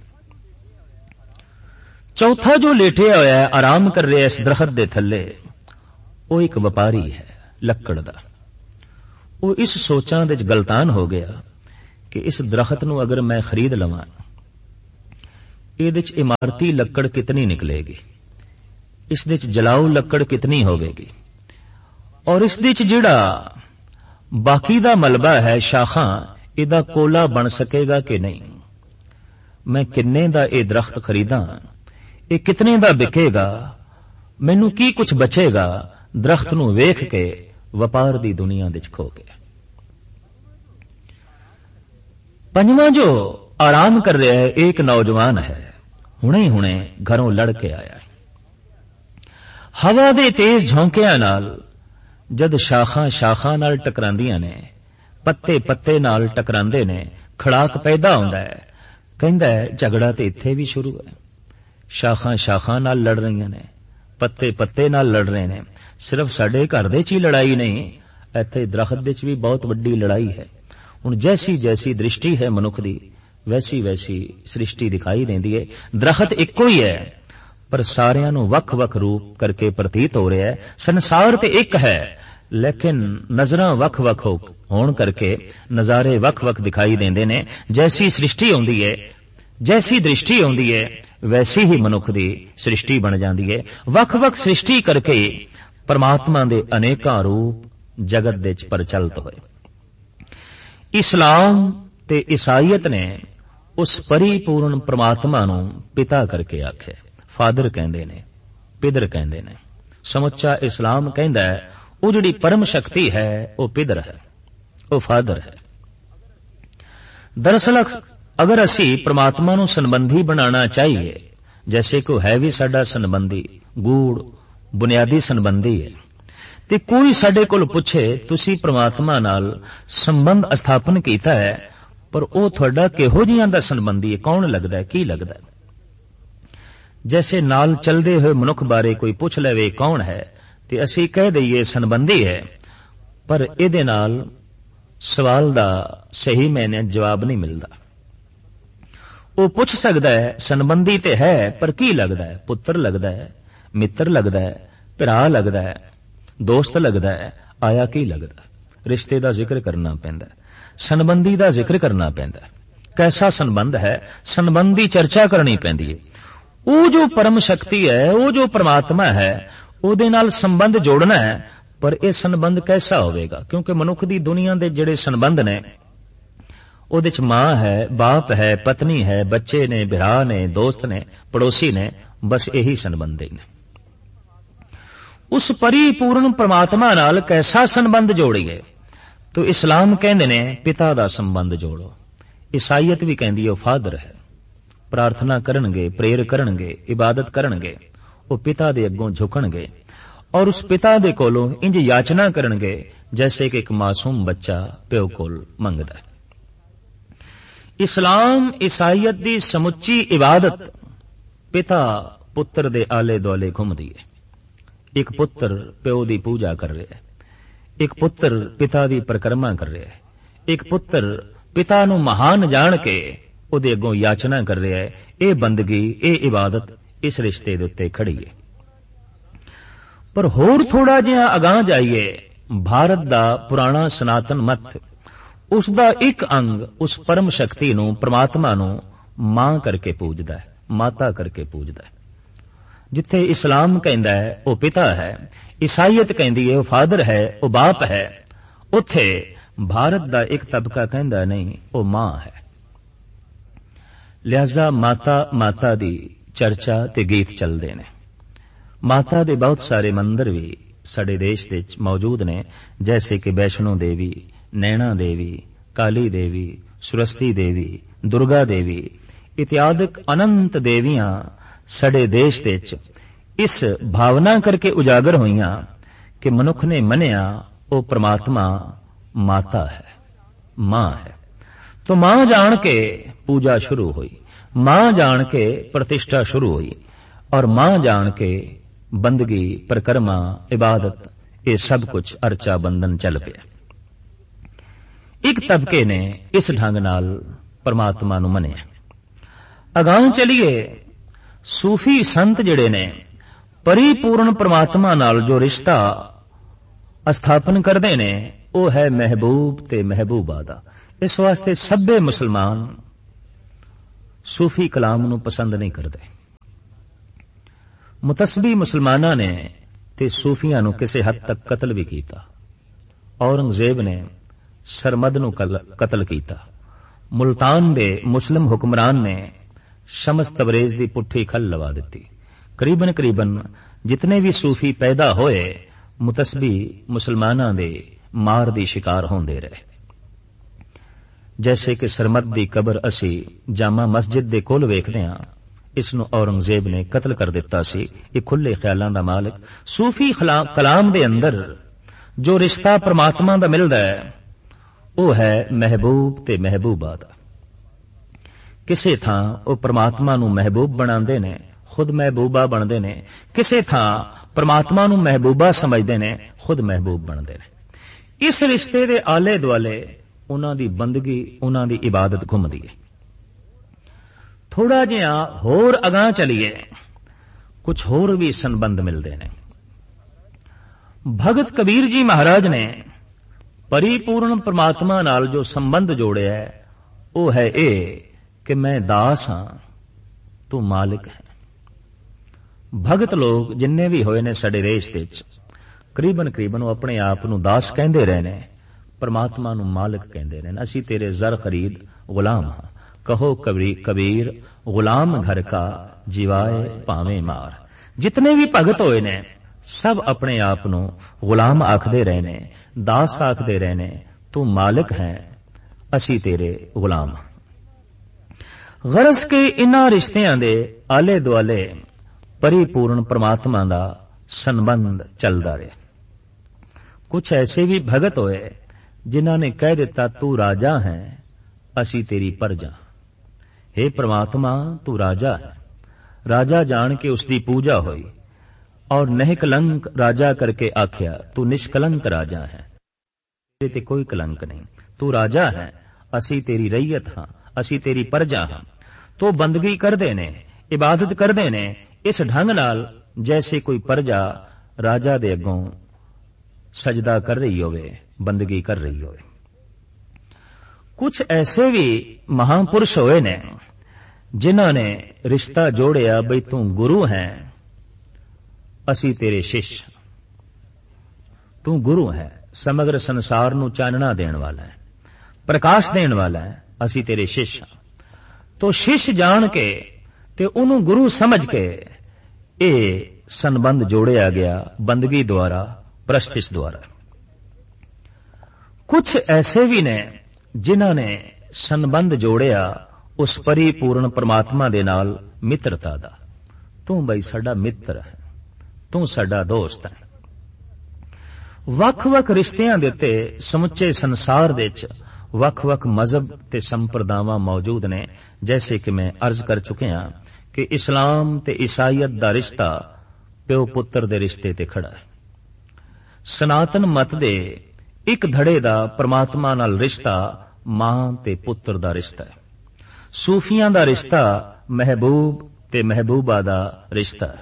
चौथा जो लेटे होया है आराम कर रहा है इस दरख्त दे थल्ले, वो एक व्यापारी है लक्कड़ दा। ਉਹ ਇਸ ਸੋਚਾਂ ਦੇ ਵਿੱਚ ਗਲਤਾਨ ਹੋ ਗਿਆ ਕਿ ਇਸ ਦਰਖਤ ਨੂੰ ਅਗਰ ਮੈਂ ਖਰੀਦ ਲਵਾਂ, ਇਹਦੇ ਚ ਇਮਾਰਤੀ ਲੱਕੜ ਕਿਤਨੀ ਨਿਕਲੇਗੀ, ਇਸ ਦੇ ਚ ਜਲਾਊ ਲੱਕੜ ਕਿਤਨੀ ਹੋਵੇਗੀ, ਔਰ ਇਸ ਦੇ ਚ ਜਿਹੜਾ ਬਾਕੀ ਦਾ ਮਲਬਾ ਹੈ, ਸ਼ਾਖਾਂ, ਇਹਦਾ ਕੋਲਾ ਬਣ ਸਕੇਗਾ ਕਿ ਨਹੀਂ। ਮੈਂ ਕਿੰਨੇ ਦਾ ਇਹ ਦਰਖਤ ਖਰੀਦਾਂ, ਇਹ ਕਿਤਨੇ ਦਾ ਵਿਕੇਗਾ, ਮੈਨੂੰ ਕੀ ਕੁਝ ਬਚੇਗਾ। ਦਰਖਤ ਨੂੰ ਵੇਖ ਕੇ ਵਪਾਰ ਦੀ ਦੁਨੀਆ ਵਿੱਚ ਖੋ ਗਿਆ। ਪੰਜਵਾਂ ਜੋ ਆਰਾਮ ਕਰ ਰਿਹਾ ਹੈ, ਇੱਕ ਨੌਜਵਾਨ ਹੈ, ਹੁਣੇ ਹੁਣੇ ਘਰੋਂ ਲੜ ਕੇ ਆਇਆ। ਹਵਾ ਦੇ ਤੇਜ਼ ਝੋਂਕਿਆਂ ਨਾਲ ਜਦ ਸ਼ਾਖਾਂ ਸ਼ਾਖਾਂ ਨਾਲ ਟਕਰਾਂਦੀਆਂ ਨੇ, ਪੱਤੇ ਪੱਤੇ ਨਾਲ ਟਕਰਾਂਦੇ ਨੇ, ਖੜਾਕ ਪੈਦਾ ਹੁੰਦਾ ਹੈ। ਕਹਿੰਦਾ ਹੈ ਝਗੜਾ ਤੇ ਇੱਥੇ ਵੀ ਸ਼ੁਰੂ ਹੈ। ਸ਼ਾਖਾਂ ਸ਼ਾਖਾਂ ਨਾਲ ਲੜ ਰਹੀਆਂ ਨੇ, ਪੱਤੇ ਪੱਤੇ ਨਾਲ ਲੜ ਰਹੇ ਨੇ। ਸਿਰਫ ਸਾਡੇ ਘਰ ਦੇ ਚ ਹੀ ਲੜਾਈ ਨਹੀਂ, ਇੱਥੇ ਦਰਖਤ ਦੇ ਚ ਵੀ ਬਹੁਤ ਵੱਡੀ ਲੜਾਈ ਹੈ। ਹੁਣ ਜੈਸੀ ਜੈਸੀ ਦ੍ਰਿਸ਼ਟੀ ਹੈ ਮਨੁੱਖ ਦੀ, ਵੈਸੀ ਵੈਸੀ ਸ੍ਰਿਸ਼ਟੀ ਦਿਖਾਈ ਦਿੰਦੀ ਹੈ। ਦਰਖਤ ਇੱਕੋ ਹੀ ਹੈ, ਪਰ ਸਾਰਿਆਂ ਨੂੰ ਵੱਖ-ਵੱਖ ਰੂਪ ਕਰਕੇ ਪ੍ਰਤੀਤ ਹੋ ਰਿਹਾ ਹੈ। ਸੰਸਾਰ ਤੇ ਇੱਕ ਹੈ, ਲੇਕਿਨ ਨਜ਼ਰਾਂ ਵੱਖ-ਵੱਖ ਹੋਣ ਕਰਕੇ ਨਜ਼ਾਰੇ ਵੱਖ-ਵੱਖ ਦਿਖਾਈ ਦਿੰਦੇ ਨੇ। ਜੈਸੀ ਸ੍ਰਿਸ਼ਟੀ ਹੁੰਦੀ ਹੈ, ਜੈਸੀ ਦ੍ਰਿਸ਼ਟੀ ਹੁੰਦੀ ਹੈ, ਵੈਸੀ ਹੀ ਮਨੁੱਖ ਦੀ ਸ੍ਰਿਸ਼ਟੀ ਬਣ ਜਾਂਦੀ ਹੈ। ਵੱਖ-ਵੱਖ ਸ੍ਰਿਸ਼ਟੀ ਕਰਕੇ ਪਰਮਾਤਮਾ ਦੇ ਅਨੇਕਾਂ ਰੂਪ ਜਗਤ ਦੇ ਵਿੱਚ ਪ੍ਰਚਲਿਤ ਹੋਏ। ਇਸਲਾਮ ਤੇ ਈਸਾਈਅਤ ਨੇ ਉਸ ਪਰਿਪੂਰਨ ਪਰਮਾਤਮਾ ਨੂੰ ਪਿਤਾ ਕਰਕੇ ਆਖਿਆ। ਫਾਦਰ ਕਹਿੰਦੇ ਨੇ, ਪਿਦਰ ਕਹਿੰਦੇ ਨੇ। ਸਮੁੱਚਾ ਇਸਲਾਮ ਕਹਿੰਦਾ ਹੈ ਉਹ ਜਿਹੜੀ ਪਰਮ ਸ਼ਕਤੀ ਹੈ ਉਹ ਪਿਦਰ ਹੈ, ਉਹ ਫਾਦਰ ਹੈ। ਦਰਅਸਲ ਅਗਰ ਅਸੀਂ ਪ੍ਰਮਾਤਮਾ ਨੂੰ ਸੰਬੰਧੀ ਬਣਾਉਣਾ ਚਾਹੀਏ, ਜੈਸੇ ਕੋ ਹੈ ਵੀ ਸਾਡਾ ਸੰਬੰਧੀ, ਗੂੜ ਬੁਨਿਆਦੀ ਸੰਬੰਧੀ ਹੈ, ਤੇ ਕੋਈ ਸਾਡੇ ਕੋਲ ਪੁੱਛੇ ਤੁਸੀਂ ਪ੍ਰਮਾਤਮਾ ਨਾਲ ਸੰਬੰਧ ਸਥਾਪਨ ਕੀਤਾ ਹੈ, ਪਰ ਉਹ ਤੁਹਾਡਾ ਕਿਹੋ ਜਿਹਾ ਦਾ ਸੰਬੰਧੀ ਹੈ, ਕੌਣ ਲੱਗਦਾ ਹੈ, ਕੀ ਲੱਗਦਾ ਹੈ। ਜੈਸੇ ਨਾਲ ਚਲਦੇ ਹੋਏ ਮਨੁੱਖ ਬਾਰੇ ਕੋਈ ਪੁੱਛ ਲਵੇ ਕੌਣ ਹੈ, ਤੇ ਅਸੀਂ ਕਹਿ ਦਈਏ ਸੰਬੰਧੀ ਹੈ, ਪਰ ਇਹਦੇ ਨਾਲ ਸਵਾਲ ਦਾ ਸਹੀ ਮੈਨੇ ਜਵਾਬ ਨਹੀਂ ਮਿਲਦਾ। ਉਹ ਪੁੱਛ ਸਕਦਾ ਹੈ ਸੰਬੰਧੀ ਤੇ ਹੈ, ਪਰ ਕੀ ਲੱਗਦਾ ਹੈ, ਪੁੱਤਰ ਲੱਗਦਾ ਹੈ, ਮਿੱਤਰ ਲੱਗਦਾ ਹੈ, ਭਰਾ ਲੱਗਦਾ ਹੈ, ਦੋਸਤ ਲੱਗਦਾ ਹੈ, ਆਇਆ ਕੀ ਲੱਗਦਾ। ਰਿਸ਼ਤੇ ਦਾ ਜ਼ਿਕਰ ਕਰਨਾ ਪੈਂਦਾ, ਸੰਬੰਧੀ ਦਾ ਜ਼ਿਕਰ ਕਰਨਾ ਪੈਂਦਾ। ਕੈਸਾ ਸੰਬੰਧ ਹੈ, ਸੰਬੰਧ ਦੀ ਚਰਚਾ ਕਰਨੀ ਪੈਂਦੀ ਹੈ। ਉਹ ਜੋ ਪਰਮ ਸ਼ਕਤੀ ਹੈ, ਉਹ ਜੋ ਪਰਮਾਤਮਾ ਹੈ, ਉਹਦੇ ਨਾਲ ਸੰਬੰਧ ਜੋੜਨਾ ਹੈ, ਪਰ ਇਹ ਸੰਬੰਧ ਕੈਸਾ ਹੋਵੇਗਾ। ਕਿਉਂਕਿ ਮਨੁੱਖ ਦੀ ਦੁਨੀਆ ਦੇ ਜਿਹੜੇ ਸੰਬੰਧ ਨੇ, ਉਹਦੇ ਚ ਮਾਂ ਹੈ, ਬਾਪ ਹੈ, ਪਤਨੀ ਹੈ, ਬੱਚੇ ਨੇ, ਭਰਾ ਨੇ, ਦੋਸਤ ਨੇ, ਪੜੋਸੀ ਨੇ, ਬਸ ਇਹੀ ਸੰਬੰਧ ਨੇ। ਉਸ ਪਰਿਪੂਰਨ ਪਰਮਾਤਮਾ ਨਾਲ ਕੈਸਾ ਸੰਬੰਧ ਜੋੜੀਏ, ਤੋ ਇਸਲਾਮ ਕਹਿੰਦੇ ਨੇ ਪਿਤਾ ਦਾ ਸੰਬੰਧ ਜੋੜੋ। ਈਸਾਈਅਤ ਵੀ ਕਹਿੰਦੀ ਹੈ ਉਹ ਫਾਦਰ ਹੈ। ਪ੍ਰਾਰਥਨਾ ਕਰਨਗੇ, ਪ੍ਰੇਰ ਕਰਨਗੇ, ਇਬਾਦਤ ਕਰਨਗੇ, ਉਹ ਪਿਤਾ ਦੇ ਅੱਗੋਂ ਝੁਕਣਗੇ ਔਰ ਉਸ ਪਿਤਾ ਦੇ ਕੋਲੋਂ ਇੰਜ ਯਾਚਨਾ ਕਰਨਗੇ ਜੈਸੇ ਕਿ ਇੱਕ ਮਾਸੂਮ ਬੱਚਾ ਪਿਓ ਕੋਲ ਮੰਗਦਾ ਹੈ। ਇਸਲਾਮ ਈਸਾਈਅਤ ਦੀ ਸਮੁੱਚੀ ਇਬਾਦਤ ਪਿਤਾ ਪੁੱਤਰ ਦੇ ਆਲੇ ਦੁਆਲੇ ਘੁੰਮਦੀ ਹੈ। ਇੱਕ ਪੁੱਤਰ ਪਿਓ ਦੀ ਪੂਜਾ ਕਰ ਰਿਹਾ ਹੈ, ਇੱਕ ਪੁੱਤਰ ਪਿਤਾ ਦੀ ਪਰਿਕਰਮਾ ਕਰ ਰਿਹਾ ਹੈ, ਇੱਕ ਪੁੱਤਰ ਪਿਤਾ ਨੂੰ ਮਹਾਨ ਜਾਣ ਕੇ ਉਹਦੇ ਅੱਗੋਂ ਯਾਚਨਾ ਕਰ ਰਿਹਾ ਹੈ। ਇਹ ਬੰਦਗੀ, ਇਹ ਇਬਾਦਤ ਇਸ ਰਿਸ਼ਤੇ ਦੇ ਉੱਤੇ ਖੜੀ ਹੈ। ਪਰ ਹੋਰ ਥੋੜਾ ਜਿਹਾ ਅਗਾਂਹ ਜਾਈਏ, ਭਾਰਤ ਦਾ ਪੁਰਾਣਾ ਸਨਾਤਨ ਮਤ, ਉਸ ਦਾ ਇੱਕ ਅੰਗ ਉਸ ਪਰਮ ਸ਼ਕਤੀ ਨੂੰ, ਪ੍ਰਮਾਤਮਾ ਨੂੰ ਮਾਂ ਕਰਕੇ ਪੂਜਦਾ ਹੈ, ਮਾਤਾ ਕਰਕੇ ਪੂਜਦਾ ਹੈ। ਜਿੱਥੇ ਇਸਲਾਮ ਕਹਿੰਦਾ ਹੈ ਉਹ ਪਿਤਾ ਹੈ, ਈਸਾਈਅਤ ਕਹਿੰਦੀ ਹੈ ਉਹ ਫਾਦਰ ਹੈ, ਉਹ ਬਾਪ ਹੈ, ਉੱਥੇ ਭਾਰਤ ਦਾ ਇੱਕ ਤਬਕਾ ਕਹਿੰਦਾ ਨਹੀਂ, ਉਹ ਮਾਂ ਹੈ। ਲਿਹਾਜ਼ਾ ਮਾਤਾ ਮਾਤਾ ਦੀ ਚਰਚਾ ਤੇ ਗੀਤ ਚੱਲਦੇ ਨੇ। ਮਾਤਾ ਦੇ ਬਹੁਤ ਸਾਰੇ ਮੰਦਰ ਵੀ ਸਾਡੇ ਦੇਸ਼ ਵਿੱਚ ਮੌਜੂਦ ਨੇ, ਜੈਸੇ ਕਿ ਵੈਸ਼ਨੋ ਦੇਵੀ, ਨੈਣਾ ਦੇਵੀ, ਕਾਲੀ ਦੇਵੀ, ਸੁਰਸਤੀ ਦੇਵੀ, ਦੁਰਗਾ ਦੇਵੀ ਇਤਿਆਦਿਕ ਅਨੰਤ ਦੇਵੀਆਂ ਸਾਡੇ ਦੇਸ਼ ਵਿੱਚ ਇਸ ਭਾਵਨਾ ਕਰਕੇ ਉਜਾਗਰ ਹੋਈਆਂ ਕਿ ਮਨੁੱਖ ਨੇ ਮੰਨਿਆ ਉਹ ਪ੍ਰਮਾਤਮਾ ਮਾਤਾ ਹੈ, ਮਾਂ ਹੈ। तो मां जान के पूजा शुरू हुई, मां जान के प्रतिष्ठा शुरू हुई और मां जान के बंदगी, परिक्रमा, इबादत, ये सब कुछ अर्चा बंधन चल पिया। एक तबके ने इस ढंग नाल परमात्मा नूं मनिया। अगां चलिए, सूफी संत जिहड़े ने परिपूर्ण परमात्मा नाल जो रिश्ता स्थापन करदे ने, ਉਹ ਹੈ ਮਹਿਬੂਬ ਤੇ ਮਹਿਬੂਬਾ ਦਾ। ਇਸ ਵਾਸਤੇ ਸਭੇ ਮੁਸਲਮਾਨ ਸੂਫੀ ਕਲਾਮ ਨੂੰ ਪਸੰਦ ਨਹੀਂ ਕਰਦੇ। ਮੁਤਸਬੀ ਮੁਸਲਮਾਨਾਂ ਨੇ ਤੇ ਸੂਫੀਆਂ ਨੂੰ ਕਿਸੇ ਹੱਦ ਤੱਕ ਕਤਲ ਵੀ ਕੀਤਾ। ਔਰੰਗਜ਼ੇਬ ਨੇ ਸਰਮਦ ਨੂੰ ਕਤਲ ਕੀਤਾ। ਮੁਲਤਾਨ ਦੇ ਮੁਸਲਿਮ ਹੁਕਮਰਾਨ ਨੇ ਸ਼ਮਸ ਤਬਰੇਜ਼ ਦੀ ਪੁੱਠੀ ਖੱਲ ਲਵਾ ਦਿੱਤੀ। ਕਰੀਬਨ ਕਰੀਬਨ ਜਿਤਨੇ ਵੀ ਸੂਫੀ ਪੈਦਾ ਹੋਏ ਮੁਤਸਬੀ ਮੁਸਲਮਾਨਾਂ ਦੇ ਮਾਰ ਦੀ ਸ਼ਿਕਾਰ ਹੁੰਦੇ ਰਹੇ। ਜੈਸੇ ਕਿ ਸਰਮਦ ਦੀ ਕਬਰ ਅਸੀਂ ਜਾਮਾ ਮਸਜਿਦ ਦੇ ਕੋਲ ਵੇਖਦੇ ਹਾਂ, ਇਸ ਨੂੰ ਔਰੰਗਜ਼ੇਬ ਨੇ ਕਤਲ ਕਰ ਦਿੱਤਾ ਸੀ। ਇਹ ਖੁੱਲੇ ਖਿਆਲਾਂ ਦਾ ਮਾਲਕ। ਸੂਫੀ ਕਲਾਮ ਦੇ ਅੰਦਰ ਜੋ ਰਿਸ਼ਤਾ ਪਰਮਾਤਮਾ ਦਾ ਮਿਲਦਾ ਹੈ ਉਹ ਹੈ ਮਹਿਬੂਬ ਤੇ ਮਹਿਬੂਬਾ ਦਾ। ਕਿਸੇ ਥਾਂ ਉਹ ਪਰਮਾਤਮਾ ਨੂੰ ਮਹਿਬੂਬ ਬਣਾਉਂਦੇ ਨੇ, ਖੁਦ ਮਹਿਬੂਬਾ ਬਣਦੇ ਨੇ। ਕਿਸੇ ਥਾਂ ਪਰਮਾਤਮਾ ਨੂੰ ਮਹਿਬੂਬਾ ਸਮਝਦੇ ਨੇ, ਖੁਦ ਮਹਿਬੂਬ ਬਣਦੇ ਨੇ। ਇਸ ਰਿਸ਼ਤੇ ਦੇ ਆਲੇ ਦੁਆਲੇ ਉਹਨਾਂ ਦੀ ਬੰਦਗੀ, ਉਹਨਾਂ ਦੀ ਇਬਾਦਤ ਘੁੰਮਦੀ ਹੈ। ਥੋੜਾ ਜਿਹਾ ਹੋਰ ਅਗਾਂਹ ਚਲੀਏ, ਕੁਝ ਹੋਰ ਵੀ ਸੰਬੰਧ ਮਿਲਦੇ ਨੇ। ਭਗਤ ਕਬੀਰ ਜੀ ਮਹਾਰਾਜ ਨੇ ਪਰਿਪੂਰਨ ਪਰਮਾਤਮਾ ਨਾਲ ਜੋ ਸੰਬੰਧ ਜੋੜਿਆ ਹੈ ਉਹ ਹੈ ਇਹ ਕਿ ਮੈਂ ਦਾਸ ਹਾਂ, ਤੂੰ ਮਾਲਿਕ ਹੈ। ਭਗਤ ਲੋਕ ਜਿੰਨੇ ਵੀ ਹੋਏ ਨੇ ਸਾਡੇ ਦੇਸ਼ ਵਿੱਚ, ਕਰੀਬਨ ਕਰੀਬਨ ਉਹ ਆਪਣੇ ਆਪ ਨੂੰ ਦਾਸ ਕਹਿੰਦੇ ਰਹੇ ਨੇ, ਪਰਮਾਤਮਾ ਨੂੰ ਮਾਲਿਕ ਕਹਿੰਦੇ ਰਹੇ ਨੇ। ਅਸੀਂ ਤੇਰੇ ਜ਼ਰ ਖਰੀਦ ਗੁਲਾਮ ਹਾਂ। ਕਹੋ ਕਬੀਰ ਗੁਲਾਮ ਘਰ ਕਾ ਜਿਵਾਏ ਭਾਵੇਂ ਮਾਰ। ਜਿਤਨੇ ਵੀ ਭਗਤ ਹੋਏ ਨੇ ਸਭ ਆਪਣੇ ਆਪ ਨੂੰ ਗੁਲਾਮ ਆਖਦੇ ਰਹੇ ਨੇ, ਦਾਸ ਆਖਦੇ ਰਹੇ ਨੇ। ਤੂੰ ਮਾਲਿਕ ਹੈ, ਅਸੀਂ ਤੇਰੇ ਗੁਲਾਮ ਹਾਂ। ਗਰਜ਼ ਕੇ ਇਨ੍ਹਾਂ ਰਿਸ਼ਤਿਆਂ ਦੇ ਆਲੇ ਦੁਆਲੇ ਪਰਿਪੂਰਨ ਪਰਮਾਤਮਾ ਦਾ ਸੰਬੰਧ ਚੱਲਦਾ ਰਿਹਾ। ਕੁਝ ਐਸੇ ਵੀ ਭਗਤ ਹੋਏ ਜਿਨ੍ਹਾਂ ਨੇ ਕਹਿ ਦਿੱਤਾ ਤੂੰ ਰਾਜਾ ਹੈ, ਅਸੀਂ ਤੇਰੀ ਪ੍ਰਜਾ। हे परमात्मा तू राजा है। राजा जान के उसकी पूजा हुई और निष्कलंक राजा करके आख्या तू निष्कलंक राजा है, तेरे ते कोई कलंक नहीं। तू राजा है, असी तेरी रैयत हां, असी तेरी प्रजा हां। तो बंदगी करदे ने, इबादत करदे ने इस ढंग नाल जैसे कोई प्रजा राजा दे अगों सजदा कर रही होवे, बंदगी कर रही होवे। कुछ ऐसे भी महापुरुष होए ने जिन्हां ने रिश्ता जोड़िया बई तू गुरु है, असी तेरे शिष्य। तू गुरु है, समग्र संसार नू चानना देण वाला है, प्रकाश देण वाला है, असी तेरे शिष्य। तो शिष्य जान के ते उन्होंने गुरु समझ के ए संबंध जोड़िया गया बंदगी द्वारा, प्रस्तिश द्वारा। कुछ ऐसे भी ने जिन्हां ने संबंध जोड़िया उस परिपूर्ण परमात्मा दे नाल मित्रता दा। तू बई साडा मित्र है, तू साडा दोस्त है। वख-वख रिश्तियां दे ते समुचे संसार दे च वख-वख मजहब ते संप्रदावां मौजूद ने। जैसे कि मैं अर्ज कर चुके हां कि इस्लाम ते ईसाईयत दा रिश्ता प्यो पुत्र दे रिश्ते ते खड़ा है। सनातन मत दे एक धड़े दा परमात्मा नाल रिश्ता मां ते पुत्र दा रिश्ता है। सूफियां दा रिश्ता महबूब ते महबूबा दा रिश्ता है।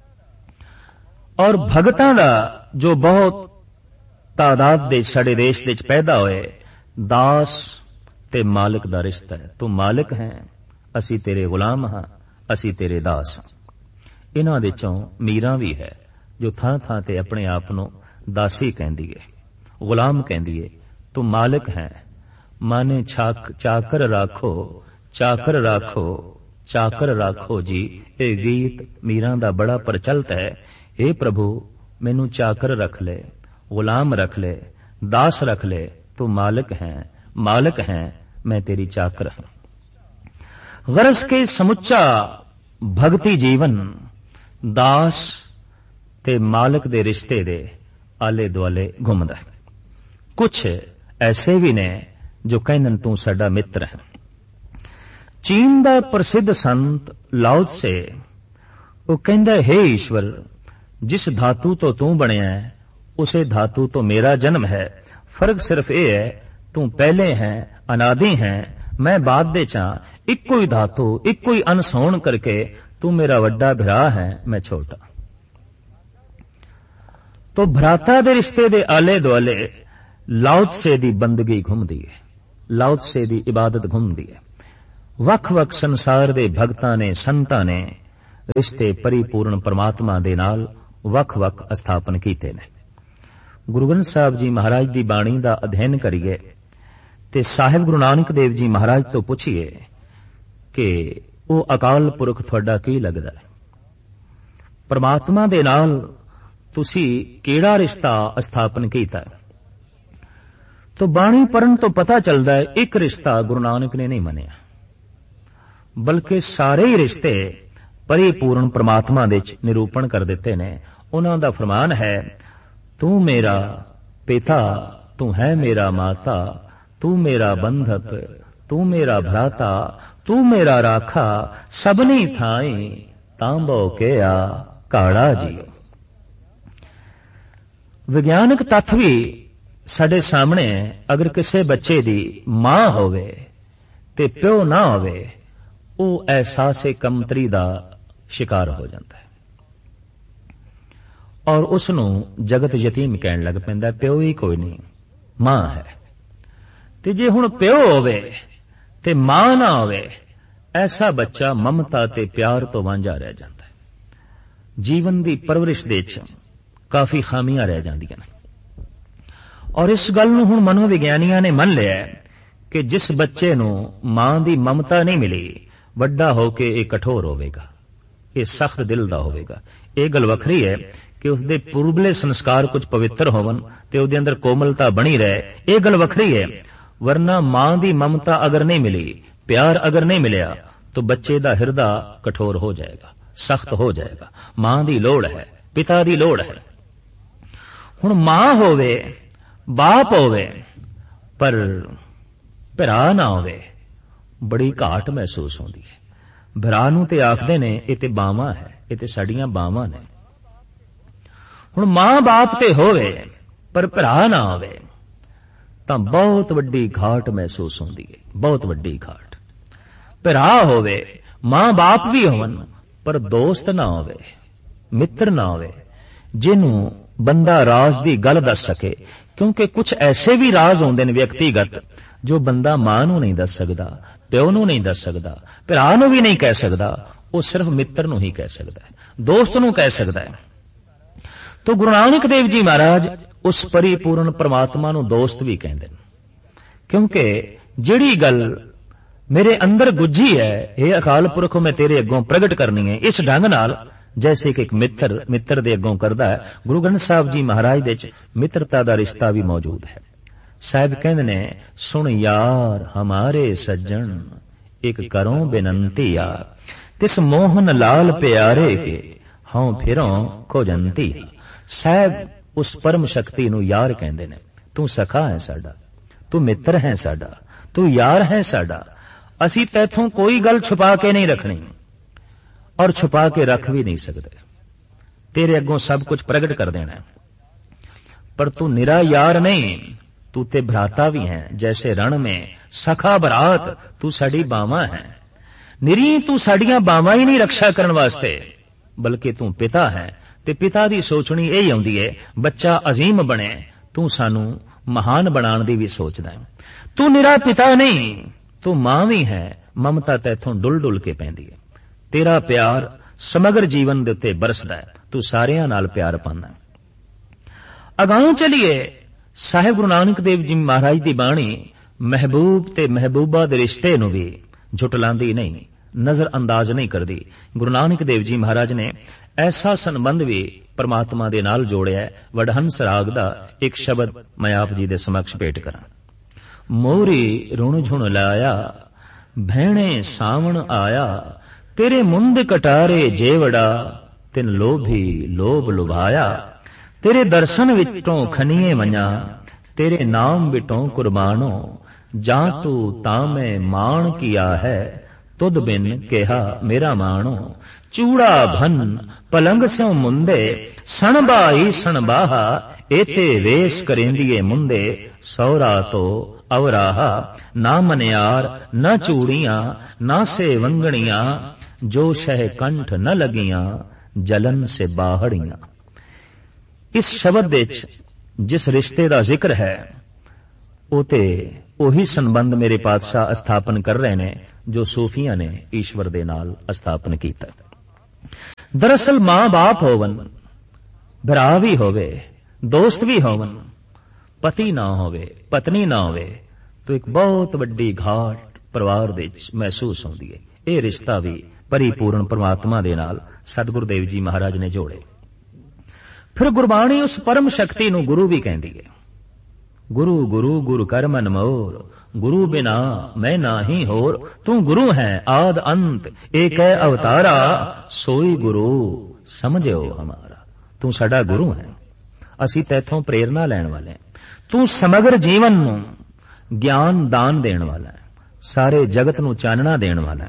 और भगतां दा जो बहुत तादाद दे साडे देश दे पैदा होए दास ते मालिक दा रिश्ता है। तू मालिक है, असी तेरे गुलाम हां, असी तेरे दास हां। इन्हां दे चों मीरां भी है जो थां थां ते अपने आप नूं दासी कहंदी है, गुलाम कहंदी है। तू मालिक है, माने छाक चाकर राखो, चाकर राखो, चाकर राखो जी। ये गीत मीरां दा बड़ा प्रचलित है। हे प्रभु मैनू चाकर रख ले, गुलाम रख ले, दास रख ले। तू मालिक है, मालिक है, मैं तेरी चाकर हूं। गरज के समुच्चा भक्ति जीवन दास ते मालिक दे रिश्ते दे आले दुआले घुमदा है। कुछ ऐसे भी ने जो कहन तू साडा मित्र है। चीन दा प्रसिद्ध संत लाओ त्से वो कहंदा है, ईश्वर जिस धातु तो तू बनिया है उसे धातु तो मेरा जन्म है। फर्क सिर्फ ये है तू पहले है, अनादि है, मैं बाद दे चा। इक्को ही धातु इक्को ही अंश होण करके तू मेरा वड्डा भरा है, मैं छोटा। तो भ्राता दे रिश्ते दे आले दुआले ਲਾਉਤਸੇ ਦੀ ਬੰਦਗੀ ਘੁੰਮਦੀ ਹੈ, ਲਾਉਤਸੇ ਦੀ ਇਬਾਦਤ ਘੁੰਮਦੀ ਹੈ। ਵੱਖ-ਵੱਖ ਸੰਸਾਰ ਦੇ ਭਗਤਾਂ ਨੇ, ਸੰਤਾਂ ਨੇ ਰਿਸ਼ਤੇ ਪਰਿਪੂਰਨ ਪਰਮਾਤਮਾ ਦੇ ਨਾਲ ਵੱਖ-ਵੱਖ ਸਥਾਪਨ ਕੀਤੇ ਨੇ। ਗੁਰੂ ਗ੍ਰੰਥ ਸਾਹਿਬ ਜੀ ਮਹਾਰਾਜ ਦੀ ਬਾਣੀ ਦਾ ਅਧਿਐਨ ਕਰੀਏ ਤੇ ਸਾਹਿਬ ਗੁਰੂ ਨਾਨਕ ਦੇਵ ਜੀ ਮਹਾਰਾਜ ਤੋਂ ਪੁੱਛੀਏ ਕਿ ਉਹ ਅਕਾਲ ਪੁਰਖ ਤੁਹਾਡਾ ਕੀ ਲੱਗਦਾ ਹੈ? ਪਰਮਾਤਮਾ ਦੇ ਨਾਲ ਤੁਸੀਂ ਕਿਹੜਾ ਰਿਸ਼ਤਾ ਸਥਾਪਨ ਕੀਤਾ ਹੈ? ਤੋ ਬਾਣੀ ਪੜ੍ਹਨ ਤੋਂ ਪਤਾ ਚੱਲਦਾ ਹੈ ਇੱਕ ਰਿਸ਼ਤਾ ਗੁਰੂ ਨਾਨਕ ਨੇ ਨਹੀਂ ਮੰਨਿਆ, ਬਲਕਿ ਸਾਰੇ ਹੀ ਰਿਸ਼ਤੇ ਪਰਿਪੂਰਨ ਪਰਮਾਤਮਾ ਦੇ ਵਿੱਚ ਨਿਰੂਪਣ ਕਰ ਦਿੱਤੇ ਨੇ। ਉਹਨਾਂ ਦਾ ਫਰਮਾਨ ਹੈ, ਤੂੰ ਮੇਰਾ ਪਿਤਾ, ਤੂੰ ਹੈ ਮੇਰਾ ਮਾਤਾ, ਤੂੰ ਮੇਰਾ ਬੰਧਪ, ਤੂੰ ਮੇਰਾ ਭਰਾਤਾ, ਤੂੰ ਮੇਰਾ ਰਾਖਾ, ਸਭਨੀ ਥਾਈ ਤਾਂਬੋ ਕਿਆ ਕਾੜਾ ਜੀ। ਵਿਗਿਆਨਕ ਤੱਥ ਵੀ ਸਾਡੇ ਸਾਹਮਣੇ ਹੈ। ਅਗਰ ਕਿਸੇ ਬੱਚੇ ਦੀ ਮਾਂ ਹੋਵੇ ਤੇ ਪਿਓ ਨਾ ਹੋਵੇ, ਉਹ ਅਹਿਸਾਸੇ ਕਮਤਰੀ ਦਾ ਸ਼ਿਕਾਰ ਹੋ ਜਾਂਦਾ ਹੈ ਔਰ ਉਸ ਨੂੰ ਜਗਤ ਯਤੀਮ ਕਹਿਣ ਲੱਗ ਪੈਂਦਾ। ਪਿਓ ਹੀ ਕੋਈ ਨਹੀਂ, ਮਾਂ ਹੈ। ਤੇ ਜੇ ਹੁਣ ਪਿਓ ਹੋਵੇ ਤੇ ਮਾਂ ਨਾ ਹੋਵੇ, ਐਸਾ ਬੱਚਾ ਮਮਤਾ ਤੇ ਪਿਆਰ ਤੋਂ ਵਾਂਝਾ ਰਹਿ ਜਾਂਦਾ ਹੈ। ਜੀਵਨ ਦੀ ਪਰਵਰਿਸ਼ ਦੇ ਵਿੱਚ ਕਾਫੀ ਖਾਮੀਆਂ ਰਹਿ ਜਾਂਦੀਆਂ ਨੇ ਔਰ ਇਸ ਗੱਲ ਨੂੰ ਹੁਣ ਮਨੋਵਿਗਿਆਨੀਆਂ ਨੇ ਮੰਨ ਲਿਆ ਕਿ ਜਿਸ ਬੱਚੇ ਨੂੰ ਮਾਂ ਦੀ ਮਮਤਾ ਨਹੀਂ ਮਿਲੀ, ਵੱਡਾ ਹੋ ਕੇ ਇਹ ਕਠੋਰ ਹੋਵੇਗਾ, ਇਹ ਸਖਤ ਦਿਲ ਦਾ ਹੋਵੇਗਾ। ਇਹ ਗੱਲ ਵੱਖਰੀ ਹੈ ਕਿ ਉਸਦੇ ਪੂਰਬਲੇ ਸੰਸਕਾਰ ਕੁਝ ਪਵਿੱਤਰ ਹੋਵਨ ਤੇ ਉਹਦੇ ਅੰਦਰ ਕੋਮਲਤਾ ਬਣੀ ਰਹੇ, ਇਹ ਗੱਲ ਵੱਖਰੀ ਹੈ। ਵਰਨਾ ਮਾਂ ਦੀ ਮਮਤਾ ਅਗਰ ਨਹੀਂ ਮਿਲੀ, ਪਿਆਰ ਅਗਰ ਨਹੀਂ ਮਿਲਿਆ, ਤਾਂ ਬੱਚੇ ਦਾ ਹਿਰਦਾ ਕਠੋਰ ਹੋ ਜਾਏਗਾ, ਸਖਤ ਹੋ ਜਾਏਗਾ। ਮਾਂ ਦੀ ਲੋੜ ਹੈ, ਪਿਤਾ ਦੀ ਲੋੜ ਹੈ। ਹੁਣ ਮਾਂ ਹੋਵੇ, ਬਾਪ ਹੋਵੇ, ਪਰ ਭਰਾ ਨਾ ਹੋਵੇ, ਬੜੀ ਘਾਟ ਮਹਿਸੂਸ ਹੁੰਦੀ ਹੈ। ਭਰਾ ਨੂੰ ਤੇ ਆਖਦੇ ਨੇ ਇਹ ਤੇ ਬਾਵਾਂ ਹੈ, ਇਹ ਤੇ ਸਾਡੀਆਂ ਬਾਵਾਂ ਨੇ। ਹੁਣ ਮਾਂ ਬਾਪ ਤੇ ਹੋਵੇ ਪਰ ਭਰਾ ਨਾ ਹੋਵੇ ਤਾਂ ਬਹੁਤ ਵੱਡੀ ਘਾਟ ਮਹਿਸੂਸ ਹੁੰਦੀ ਹੈ, ਬਹੁਤ ਵੱਡੀ ਘਾਟ। ਭਰਾ ਹੋਵੇ, ਮਾਂ ਬਾਪ ਵੀ ਹੋਵਨ, ਪਰ ਦੋਸਤ ਨਾ ਹੋਵੇ, ਮਿੱਤਰ ਨਾ ਹੋਵੇ, ਜਿਹਨੂੰ ਬੰਦਾ ਰਾਜ਼ ਦੀ ਗੱਲ ਦੱਸ ਸਕੇ। ਕਿਉਂਕਿ ਕੁਝ ਐਸੇ ਵੀ ਰਾਜ਼ ਹੁੰਦੇ ਨੇ ਵਿਅਕਤੀਗਤ ਜੋ ਬੰਦਾ ਮਾਂ ਨੂੰ ਨਹੀਂ ਦੱਸ ਸਕਦਾ, ਪਿਓ ਨੂੰ ਨਹੀਂ ਦੱਸ ਸਕਦਾ, ਭਰਾ ਨੂੰ ਵੀ ਨਹੀਂ ਕਹਿ ਸਕਦਾ, ਉਹ ਸਿਰਫ ਮਿੱਤਰ ਨੂੰ ਹੀ ਕਹਿ ਸਕਦਾ ਹੈ, ਦੋਸਤ ਨੂੰ ਕਹਿ ਸਕਦਾ ਹੈ। ਤੋ ਗੁਰੂ ਨਾਨਕ ਦੇਵ ਜੀ ਮਹਾਰਾਜ ਉਸ ਪਰਿਪੂਰਨ ਪਰਮਾਤਮਾ ਨੂੰ ਦੋਸਤ ਵੀ ਕਹਿੰਦੇ ਨੇ। ਕਿਉਂਕਿ ਜਿਹੜੀ ਗੱਲ ਮੇਰੇ ਅੰਦਰ ਗੁੱਝੀ ਹੈ, ਇਹ ਅਕਾਲ ਪੁਰਖ ਮੈਂ ਤੇਰੇ ਅੱਗੋਂ ਪ੍ਰਗਟ ਕਰਨੀ ਹੈ, ਇਸ ਢੰਗ ਨਾਲ ਜੈਸੇ ਕਿ ਇੱਕ ਮਿੱਤਰ ਮਿੱਤਰ ਦੇ ਅੱਗੋਂ ਕਰਦਾ ਹੈ। ਗੁਰੂ ਗ੍ਰੰਥ ਸਾਹਿਬ ਜੀ ਮਹਾਰਾਜ ਦੇ ਵਿੱਚ ਮਿੱਤਰਤਾ ਦਾ ਰਿਸ਼ਤਾ ਵੀ ਮੌਜੂਦ ਹੈ। ਸਾਹਿਬ ਕਹਿੰਦੇ ਨੇ, ਸੁਣ ਯਾਰ ਹਮਾਰੇ ਸੱਜਣ ਇੱਕ ਕਰੋ ਬੇਨੰਤੀ ਆ, ਤਿਸ ਮੋਹਨ ਲਾਲ ਪਿਆਰੇ ਕੇ ਹਉ ਫਿਰੋਂ ਖੋਜੰਤੀ। ਸਾਹਿਬ ਉਸ ਪਰਮ ਸ਼ਕਤੀ ਨੂੰ ਯਾਰ ਕਹਿੰਦੇ ਨੇ। ਤੂੰ ਸਖਾ ਹੈ ਸਾਡਾ, ਤੂੰ ਮਿੱਤਰ ਹੈ ਸਾਡਾ, ਤੂੰ ਯਾਰ ਹੈ ਸਾਡਾ। ਅਸੀਂ ਤੈਥੋਂ ਕੋਈ ਗੱਲ ਛੁਪਾ ਕੇ ਨਹੀਂ ਰੱਖਣੀ ਔਰ ਛੁਪਾ ਕੇ ਰੱਖ ਵੀ ਨਹੀਂ ਸਕਦੇ। ਤੇਰੇ ਅੱਗੋਂ ਸਭ ਕੁਝ ਪ੍ਰਗਟ ਕਰ ਦੇਣਾ। ਪਰ ਤੂੰ ਨਿਰਾ ਯਾਰ ਨਹੀਂ, ਤੂੰ ਤੇ ਭਰਾਤਾ ਵੀ ਹੈ। ਜੈਸੇ ਰਣ ਮੇਂ ਸਖਾ ਬਰਾਤ, ਤੂੰ ਸਾਡੀ ਬਾਵਾਂ ਹੈ। ਨਿਰੀ ਤੂੰ ਸਾਡੀਆਂ ਬਾਵਾਂ ਹੀ ਨਹੀਂ ਰਕਸ਼ਾ ਕਰਨ ਵਾਸਤੇ, ਬਲਕਿ ਤੂੰ ਪਿਤਾ ਹੈ। ਤੇ ਪਿਤਾ ਦੀ ਸੋਚਣੀ ਇਹ ਆਉਂਦੀ ਹੈ ਬੱਚਾ ਅਜ਼ੀਮ ਬਣੇ, ਤੂੰ ਸਾਨੂੰ ਮਹਾਨ ਬਣਾਉਣ ਦੀ ਵੀ ਸੋਚਦਾ ਹੈ। ਤੂੰ ਨਿਰਾ ਪਿਤਾ ਨਹੀਂ, ਤੂੰ ਮਾਂ ਵੀ ਹੈ। ਮਮਤਾ ਤੈਥੋਂ ਡੁੱਲ ਡੁੱਲ ਕੇ ਪੈਂਦੀ ਹੈ। ਤੇਰਾ ਪਿਆਰ ਸਮਗਰ ਜੀਵਨ ਦੇ ਉੱਤੇ ਬਰਸਦਾ ਹੈ। ਤੂੰ ਸਾਰਿਆਂ ਨਾਲ ਪਿਆਰ ਪਾਉਂਦਾ ਹੈ। ਅਗਾਂਹ ਚਲੀਏ, ਸਾਹਿਬ ਗੁਰੂ ਨਾਨਕ ਦੇਵ ਜੀ ਮਹਾਰਾਜ ਦੀ ਬਾਣੀ ਮਹਿਬੂਬ ਤੇ ਮਹਿਬੂਬਾ ਦੇ ਰਿਸ਼ਤੇ ਨੂੰ ਵੀ ਝੁਟਲਾਉਂਦੀ ਨਹੀਂ, ਨਜ਼ਰ ਅੰਦਾਜ਼ ਨਹੀਂ ਕਰਦੀ। ਗੁਰੂ ਨਾਨਕ ਦੇਵ ਜੀ ਮਹਾਰਾਜ ਨੇ ਐਸਾ ਸੰਬੰਧ ਵੀ ਪਰਮਾਤਮਾ ਦੇ ਨਾਲ ਜੋੜਿਆ। ਵਡਹੰਸ ਰਾਗ ਦਾ ਇੱਕ ਸ਼ਬਦ ਮੈਂ ਆਪ ਜੀ ਦੇ ਸਮਕਸ਼ ਭੇਟ ਕਰਾਂ। ਮੋਰੀ ਰੁਣ ਝੁਣ ਲਾਇਆ, ਭੈਣੇ ਸਾਵਣ ਆਇਆ, ਤੇਰੇ ਮੁੰਦ ਕਟਾਰੇ ਜੇਵੜਾ, ਤਿਨ ਲੋਭੀ ਲੋਭ ਲੁਭਾਇਆ। ਤੇਰੇ ਦਰਸ਼ਨ ਵਿਚੋਂ ਖਨੀਏ ਮഞ്ഞਾ, ਤੇਰੇ ਨਾਮ ਵਿਟੋਂ ਕੁਰਬਾਨੋ, ਜਾਂ ਤੂੰ ਤਾਂ ਮੈਂ ਮਾਣ ਕੀਆ ਹੈ, ਤੁਧ ਬਿਨ ਕਿਹਾ ਮੇਰਾ ਮਾਣੋ। ਚੂੜਾ ਭਨ ਪਲੰਗ ਸਿਉ ਮੁੰਦੇ, ਸਣ ਬਾਈ ਸਣ ਬਾਹਾ, ਏਤੇ ਵੇਸ ਕਰੇਂਦੀਏ ਮੁੰਦੇ, ਸੌਰਾ ਤੋ ਅਵਰਾਹਾ। ਨਾ ਮਨਿਆਰ ਨਾ ਚੂੜੀਆਂ, ਨਾ ਸੇ ਵੰਗਣੀਆਂ, ਜੋ ਸ਼ਹਿ ਕੰਠ ਨ ਲਗੀਆਂ, ਜਲਨ ਸੇ ਬਾਹੜੀਆਂ। ਇਸ ਸ਼ਬਦ ਵਿੱਚ ਜਿਸ ਰਿਸ਼ਤੇ ਦਾ ਜ਼ਿਕਰ ਹੈ ਉਹ ਤੇ ਉਹੀ ਸੰਬੰਧ ਮੇਰੇ ਪਾਤਸ਼ਾਹ ਸਥਾਪਨ ਕਰ ਰਹੇ ਨੇ ਜੋ ਸੂਫੀਆਂ ਨੇ ਈਸ਼ਵਰ ਦੇ ਨਾਲ ਸਥਾਪਨ ਕੀਤਾ। ਦਰਅਸਲ ਮਾਂ ਬਾਪ ਹੋਵਨ, ਭਰਾ ਵੀ ਹੋਵੇ, ਦੋਸਤ ਵੀ ਹੋਵਨ, ਪਤੀ ਨਾ ਹੋਵੇ, ਪਤਨੀ ਨਾ ਹੋਵੇ, ਤਾਂ ਇੱਕ ਬਹੁਤ ਵੱਡੀ ਘਾਟ ਪਰਿਵਾਰ ਦੇ ਵਿੱਚ ਮਹਿਸੂਸ ਹੁੰਦੀ ਹੈ। ਇਹ ਰਿਸ਼ਤਾ ਵੀ ਪਰਿਪੂਰਨ ਪਰਮਾਤਮਾ ਦੇ ਨਾਲ ਸਤਿਗੁਰੂ ਦੇਵ ਜੀ ਮਹਾਰਾਜ ਨੇ ਜੋੜੇ। ਫਿਰ ਗੁਰਬਾਣੀ ਉਸ ਪਰਮ ਸ਼ਕਤੀ ਨੂੰ ਗੁਰੂ ਵੀ ਕਹਿੰਦੀ ਹੈ। ਗੁਰੂ ਗੁਰੂ ਗੁਰ ਕਰ ਮਨ ਮੋਰ, ਗੁਰੂ ਬਿਨਾ ਮੈਂ ਨਾਹੀ ਹੋਰ, ਤੂੰ ਗੁਰੂ ਹੈ ਆਦ ਅੰਤ, ਏਕ ਹੈ ਅਵਤਾਰਾ, ਸੋਈ ਗੁਰੂ ਸਮਝਿਓ ਹਮਾਰਾ। ਤੂੰ ਸਾਡਾ ਗੁਰੂ ਹੈ, ਅਸੀਂ ਤੈਥੋਂ ਪ੍ਰੇਰਨਾ ਲੈਣ ਵਾਲੇ ਹਾਂ। ਤੂੰ ਸਮਗਰ ਜੀਵਨ ਨੂੰ ਗਿਆਨ ਦਾਨ ਦੇਣ ਵਾਲਾ ਹੈ, ਸਾਰੇ ਜਗਤ ਨੂੰ ਚਾਨਣਾ ਦੇਣ ਵਾਲਾ ਹੈ।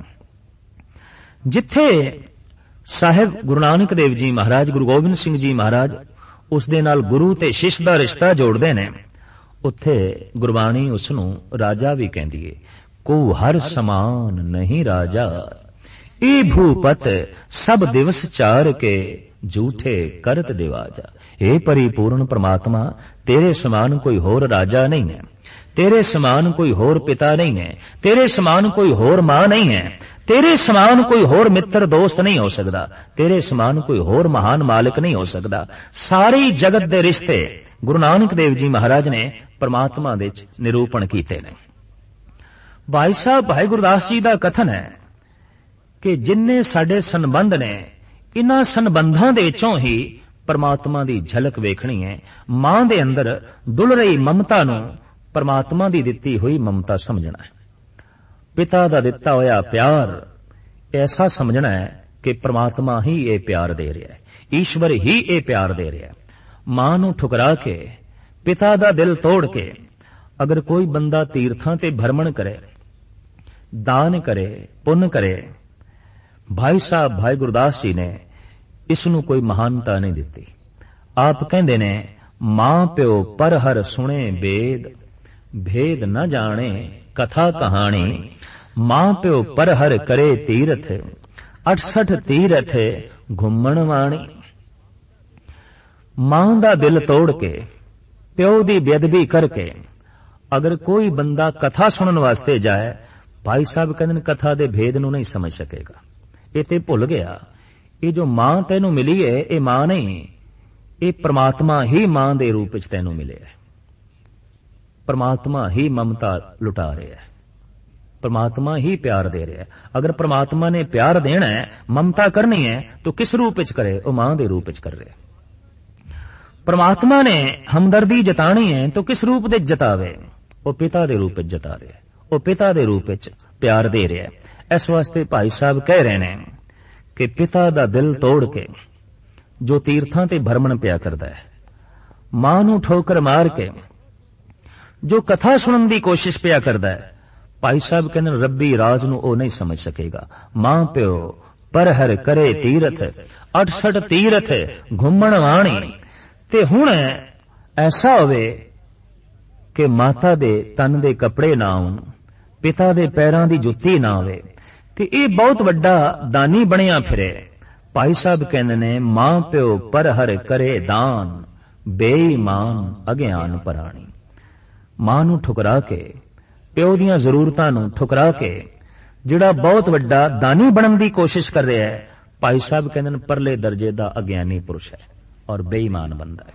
ਜਿੱਥੇ ਸਾਹਿਬ ਗੁਰੂ ਨਾਨਕ ਦੇਵ ਜੀ ਮਹਾਰਾਜ, ਗੁਰੂ ਗੋਬਿੰਦ ਸਿੰਘ ਜੀ ਮਹਾਰਾਜ ਉਸ ਦੇ ਨਾਲ ਗੁਰੂ ਤੇ ਸ਼ਿਸ਼ ਦਾ ਰਿਸ਼ਤਾ ਜੋੜਦੇ ਨੇ, ਉੱਥੇ ਗੁਰਬਾਣੀ ਉਸ ਨੂੰ ਰਾਜਾ ਵੀ ਕਹਿੰਦੀ ਹੈ। ਕੋ ਹਰ ਸਮਾਨ ਨਹੀਂ ਰਾਜਾ, ਇਹ ਭੂਪਤ ਸਭ ਦਿਵਸ ਚਾਰ ਕੇ ਝੂਠੇ ਕਰਤ ਦਿਵਾਜਾ। ਇਹ ਪਰਿਪੂਰਨ ਪ੍ਰਮਾਤਮਾ, ਤੇਰੇ ਸਮਾਨ ਕੋਈ ਹੋਰ ਰਾਜਾ ਨਹੀਂ ਹੈ, ਤੇਰੇ ਸਮਾਨ ਕੋਈ ਹੋਰ ਪਿਤਾ ਨਹੀਂ ਹੈ, ਤੇਰੇ ਸਮਾਨ ਕੋਈ ਹੋਰ ਮਾਂ ਨਹੀਂ ਹੈ, ਤੇਰੇ ਸਮਾਨ ਕੋਈ ਹੋਰ ਮਿੱਤਰ ਦੋਸਤ ਨਹੀਂ ਹੋ ਸਕਦਾ, ਤੇਰੇ ਸਮਾਨ ਕੋਈ ਹੋਰ ਮਹਾਨ ਮਾਲਕ ਨਹੀਂ ਹੋ ਸਕਦਾ। ਸਾਰੀ ਜਗਤ ਦੇ ਰਿਸ਼ਤੇ ਗੁਰੂ ਨਾਨਕ ਦੇਵ ਜੀ ਮਹਾਰਾਜ ਨੇ ਪਰਮਾਤਮਾ ਦੇ ਵਿੱਚ ਨਿਰੂਪਣ ਕੀਤੇ ਨੇ। ਭਾਈ ਸਾਹਿਬ ਭਾਈ ਗੁਰਦਾਸ ਜੀ ਦਾ ਕਥਨ ਹੈ ਕਿ ਜਿੰਨੇ ਸਾਡੇ ਸੰਬੰਧ ਨੇ, ਇਨ੍ਹਾਂ ਸੰਬੰਧਾਂ ਦੇ ਵਿੱਚੋਂ ਹੀ ਪਰਮਾਤਮਾ ਦੀ ਝਲਕ ਵੇਖਣੀ ਹੈ। ਮਾਂ ਦੇ ਅੰਦਰ ਡੁੱਲ ਰਹੀ ਮਮਤਾ ਨੂੰ ਪਰਮਾਤਮਾ ਦੀ ਦਿੱਤੀ ਹੋਈ ਮਮਤਾ ਸਮਝਣਾ ਹੈ। ਪਿਤਾ ਦਾ ਦਿੱਤਾ ਹੋਇਆ ਪਿਆਰ ਐਸਾ ਸਮਝਣਾ ਹੈ ਕਿ ਪਰਮਾਤਮਾ ਹੀ ਇਹ ਪਿਆਰ ਦੇ ਰਿਹਾ ਹੈ, ਈਸ਼ਵਰ ਹੀ ਇਹ ਪਿਆਰ ਦੇ ਰਿਹਾ ਹੈ। ਮਾਂ ਨੂੰ ਠੁਕਰਾ ਕੇ, ਪਿਤਾ ਦਾ ਦਿਲ ਤੋੜ ਕੇ ਅਗਰ ਕੋਈ ਬੰਦਾ ਤੀਰਥਾਂ ਤੇ ਭਰਮਣ ਕਰੇ, ਦਾਨ ਕਰੇ, ਪੁੰਨ ਕਰੇ, ਭਾਈ ਸਾਹਿਬ ਭਾਈ ਗੁਰਦਾਸ ਜੀ ਨੇ ਇਸ ਨੂੰ ਕੋਈ ਮਹਾਨਤਾ ਨਹੀਂ ਦਿੱਤੀ। ਆਪ ਕਹਿੰਦੇ ਨੇ, ਮਾਂ ਪਿਓ ਪਰ ਹਰ ਸੁਣੇ ਬੇਦ, ਭੇਦ न ਜਾਣੇ ਕਥਾ ਕਹਾਣੀ। ਮਾਂ ਪਿਓ ਪਰ ਹਰ ਕਰੇ ਤੀਰਥ, ਅਠਸਠ ਤੀਰਥ ਘੁੰਮਣ ਵਾਣੀ। ਮਾਂ ਦਾ ਦਿਲ ਤੋੜ ਕੇ, ਪਿਓ ਦੀ ਬੇਅਦਬੀ ਕਰਕੇ ਅਗਰ ਕੋਈ ਬੰਦਾ ਕਥਾ ਸੁਣਨ ਵਾਸਤੇ ਜਾਏ, ਭਾਈ ਸਾਹਿਬ ਕਹਿੰਦੇ ਨੇ ਕਥਾ ਦੇ ਭੇਦ ਨੂੰ ਨਹੀਂ ਸਮਝ ਸਕੇਗਾ। ਇਹ ਤੇ ਭੁੱਲ ਗਿਆ, ਇਹ ਜੋ ਮਾਂ ਤੈਨੂੰ ਮਿਲੀ ਹੈ ਇਹ ਮਾਂ ਨਹੀਂ, ਇਹ ਪ੍ਰਮਾਤਮਾ ਹੀ ਮਾਂ ਦੇ ਰੂਪ ਵਿੱਚ ਤੈਨੂੰ ਮਿਲਿਆ ਹੈ। ਪ੍ਰਮਾਤਮਾ ਹੀ ਮਮਤਾ ਲੁਟਾ ਰਿਹਾ ਹੈ, ਪ੍ਰਮਾਤਮਾ ਹੀ ਪਿਆਰ ਦੇ ਰਿਹਾ ਹੈ। ਅਗਰ ਪ੍ਰਮਾਤਮਾ ਨੇ ਪਿਆਰ ਦੇਣਾ ਹੈ, ਮਮਤਾ ਕਰਨੀ ਹੈ, ਤਾਂ ਕਿਸ ਰੂਪ ਵਿੱਚ ਕਰੇ? ਉਹ ਮਾਂ ਦੇ ਰੂਪ ਵਿੱਚ ਕਰ ਰਿਹਾ। ਪ੍ਰਮਾਤਮਾ ਨੇ ਹਮਦਰਦੀ ਜਤਾਣੀ ਹੈ ਤਾਂ ਕਿਸ ਰੂਪ ਦੇ ਜਤਾਵੇ? ਉਹ ਪਿਤਾ ਦੇ ਰੂਪ ਵਿੱਚ ਜਤਾ ਰਿਹਾ, ਉਹ ਪਿਤਾ ਦੇ ਰੂਪ ਵਿੱਚ ਪਿਆਰ ਦੇ ਰਿਹਾ। ਇਸ ਵਾਸਤੇ ਭਾਈ ਸਾਹਿਬ ਕਹਿ ਰਹੇ ਨੇ ਕਿ ਪਿਤਾ ਦਾ ਦਿਲ ਤੋੜ ਕੇ ਜੋ ਤੀਰਥਾਂ ਤੇ ਭਰਮਣ ਪਿਆ ਕਰਦਾ ਹੈ, ਮਾਂ ਨੂੰ ਠੋਕਰ ਮਾਰ ਕੇ ਜੋ ਕਥਾ ਸੁਣਨ ਦੀ ਕੋਸ਼ਿਸ਼ ਪਿਆ ਕਰਦਾ ਹੈ, ਭਾਈ ਸਾਹਿਬ ਕਹਿੰਦੇ ਰੱਬੀ ਰਾਜ ਨੂੰ ਉਹ ਨਹੀਂ ਸਮਝ ਸਕੇਗਾ। ਮਾਂ ਪਿਓ ਪਰ ਹਰ ਕਰੇ ਤੀਰਥ, ਅਠਸਠ ਤੀਰਥ ਘੁੰਮਣ ਵਾਣੀ। ਤੇ ਹੁਣ ਐਸਾ ਹੋਵੇ ਕਿ ਮਾਤਾ ਦੇ ਤਨ ਦੇ ਕੱਪੜੇ ਨਾ ਹੋਣ, ਪਿਤਾ ਦੇ ਪੈਰਾਂ ਦੀ ਜੁੱਤੀ ਨਾ ਹੋਵੇ, ਤੇ ਇਹ ਬਹੁਤ ਵੱਡਾ ਦਾਨੀ ਬਣਿਆ ਫਿਰੇ। ਭਾਈ ਸਾਹਿਬ ਕਹਿੰਦੇ ਨੇ, ਮਾਂ ਪਿਓ ਪਰ ਹਰ ਕਰੇ ਦਾਨ, ਬੇਈਮਾਨ ਅਗਿਆਨ ਪਰਾਣੀ। ਮਾਂ ਨੂੰ ਠੁਕਰਾ ਕੇ, ਪਿਓ ਦੀਆਂ ਜ਼ਰੂਰਤਾਂ ਨੂੰ ਠੁਕਰਾ ਕੇ ਜਿਹੜਾ ਬਹੁਤ ਵੱਡਾ ਦਾਨੀ ਬਣਨ ਦੀ ਕੋਸ਼ਿਸ਼ ਕਰ ਰਿਹਾ ਹੈ, ਭਾਈ ਸਾਹਿਬ ਕਹਿੰਦੇ ਨੇ ਪਰਲੇ ਦਰਜੇ ਦਾ ਅਗਿਆਨੀ ਪੁਰਸ਼ ਹੈ ਔਰ ਬੇਈਮਾਨ ਬੰਦਾ ਹੈ।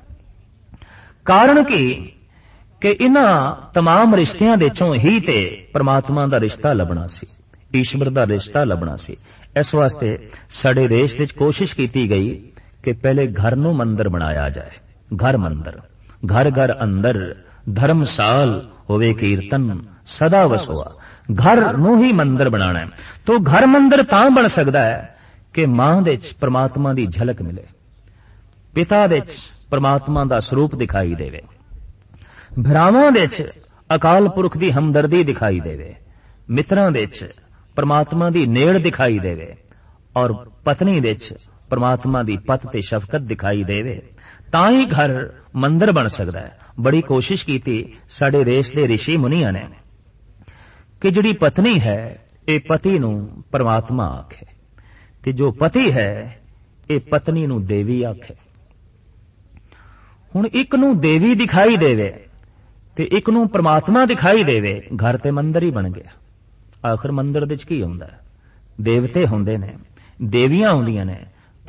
ਕਾਰਨ ਕੀ ਕਿ ਇਹਨਾਂ तमाम ਰਿਸ਼ਤਿਆਂ ਦੇ ਚੋਂ ਹੀ ਤੇ ਪਰਮਾਤਮਾ ਦਾ ਰਿਸ਼ਤਾ ਲੱਭਣਾ ਸੀ, ਈਸ਼ਵਰ ਦਾ ਰਿਸ਼ਤਾ ਲੱਭਣਾ ਸੀ। ਇਸ ਵਾਸਤੇ ਸਾਡੇ ਦੇਸ਼ ਵਿੱਚ ਕੋਸ਼ਿਸ਼ ਕੀਤੀ ਗਈ ਕਿ ਪਹਿਲੇ ਘਰ ਨੂੰ ਮੰਦਰ ਬਣਾਇਆ ਜਾਏ। ਘਰ ਮੰਦਰ, ਘਰ ਘਰ ਅੰਦਰ ਧਰਮਸਾਲ ਹੋਵੇ ਕੀਰਤਨ ਸਦਾ ਵਸੋਆ। ਘਰ ਨੂੰ ਹੀ ਮੰਦਰ ਬਣਾਣਾ ਹੈ। तो ਘਰ ਮੰਦਰ ਤਾਂ ਬਣ ਸਕਦਾ ਹੈ ਕਿ ਮਾਂ ਦੇ ਵਿੱਚ ਪਰਮਾਤਮਾ ਦੀ ਝਲਕ ਮਿਲੇ, ਪਿਤਾ ਦੇ ਵਿੱਚ ਪਰਮਾਤਮਾ ਦਾ ਸਰੂਪ ਦਿਖਾਈ ਦੇਵੇ, ਭਰਾਵਾਂ ਦੇ ਵਿੱਚ ਅਕਾਲ ਪੁਰਖ ਦੀ ਹਮਦਰਦੀ ਦਿਖਾਈ ਦੇਵੇ, ਮਿੱਤਰਾਂ ਦੇ ਵਿੱਚ ਪਰਮਾਤਮਾ ਦੀ ਨੇੜ ਦਿਖਾਈ ਦੇਵੇ, ਔਰ ਪਤਨੀ ਦੇ ਵਿੱਚ ਪਰਮਾਤਮਾ ਦੀ ਪਤ ਤੇ ਸ਼ਫਕਤ ਦਿਖਾਈ ਦੇਵੇ, ਤਾਂ ਹੀ ਘਰ ਮੰਦਰ ਬਣ ਸਕਦਾ ਹੈ। ਬੜੀ ਕੋਸ਼ਿਸ਼ ਕੀਤੀ ਸਾਡੇ ਦੇਸ਼ ਦੇ ਰਿਸ਼ੀ ਮੁਨੀਆਂ ਨੇ ਕਿ ਜਿਹੜੀ ਪਤਨੀ ਹੈ ਇਹ ਪਤੀ ਨੂੰ ਪਰਮਾਤਮਾ ਆਖੇ, ਤੇ ਜੋ ਪਤੀ ਹੈ ਇਹ ਪਤਨੀ ਨੂੰ ਦੇਵੀ ਆਖੇ। ਹੁਣ ਇੱਕ ਨੂੰ ਦੇਵੀ ਦਿਖਾਈ ਦੇਵੇ ਤੇ ਇੱਕ ਨੂੰ ਪ੍ਰਮਾਤਮਾ ਦਿਖਾਈ ਦੇਵੇ, ਘਰ ਤੇ ਮੰਦਰ ਹੀ ਬਣ ਗਿਆ। ਆਖਰ ਮੰਦਰ ਦੇ ਚ ਕੀ ਹੁੰਦਾ? ਦੇਵਤੇ ਹੁੰਦੇ ਨੇ, ਦੇਵੀਆਂ ਹੁੰਦੀਆਂ ਨੇ,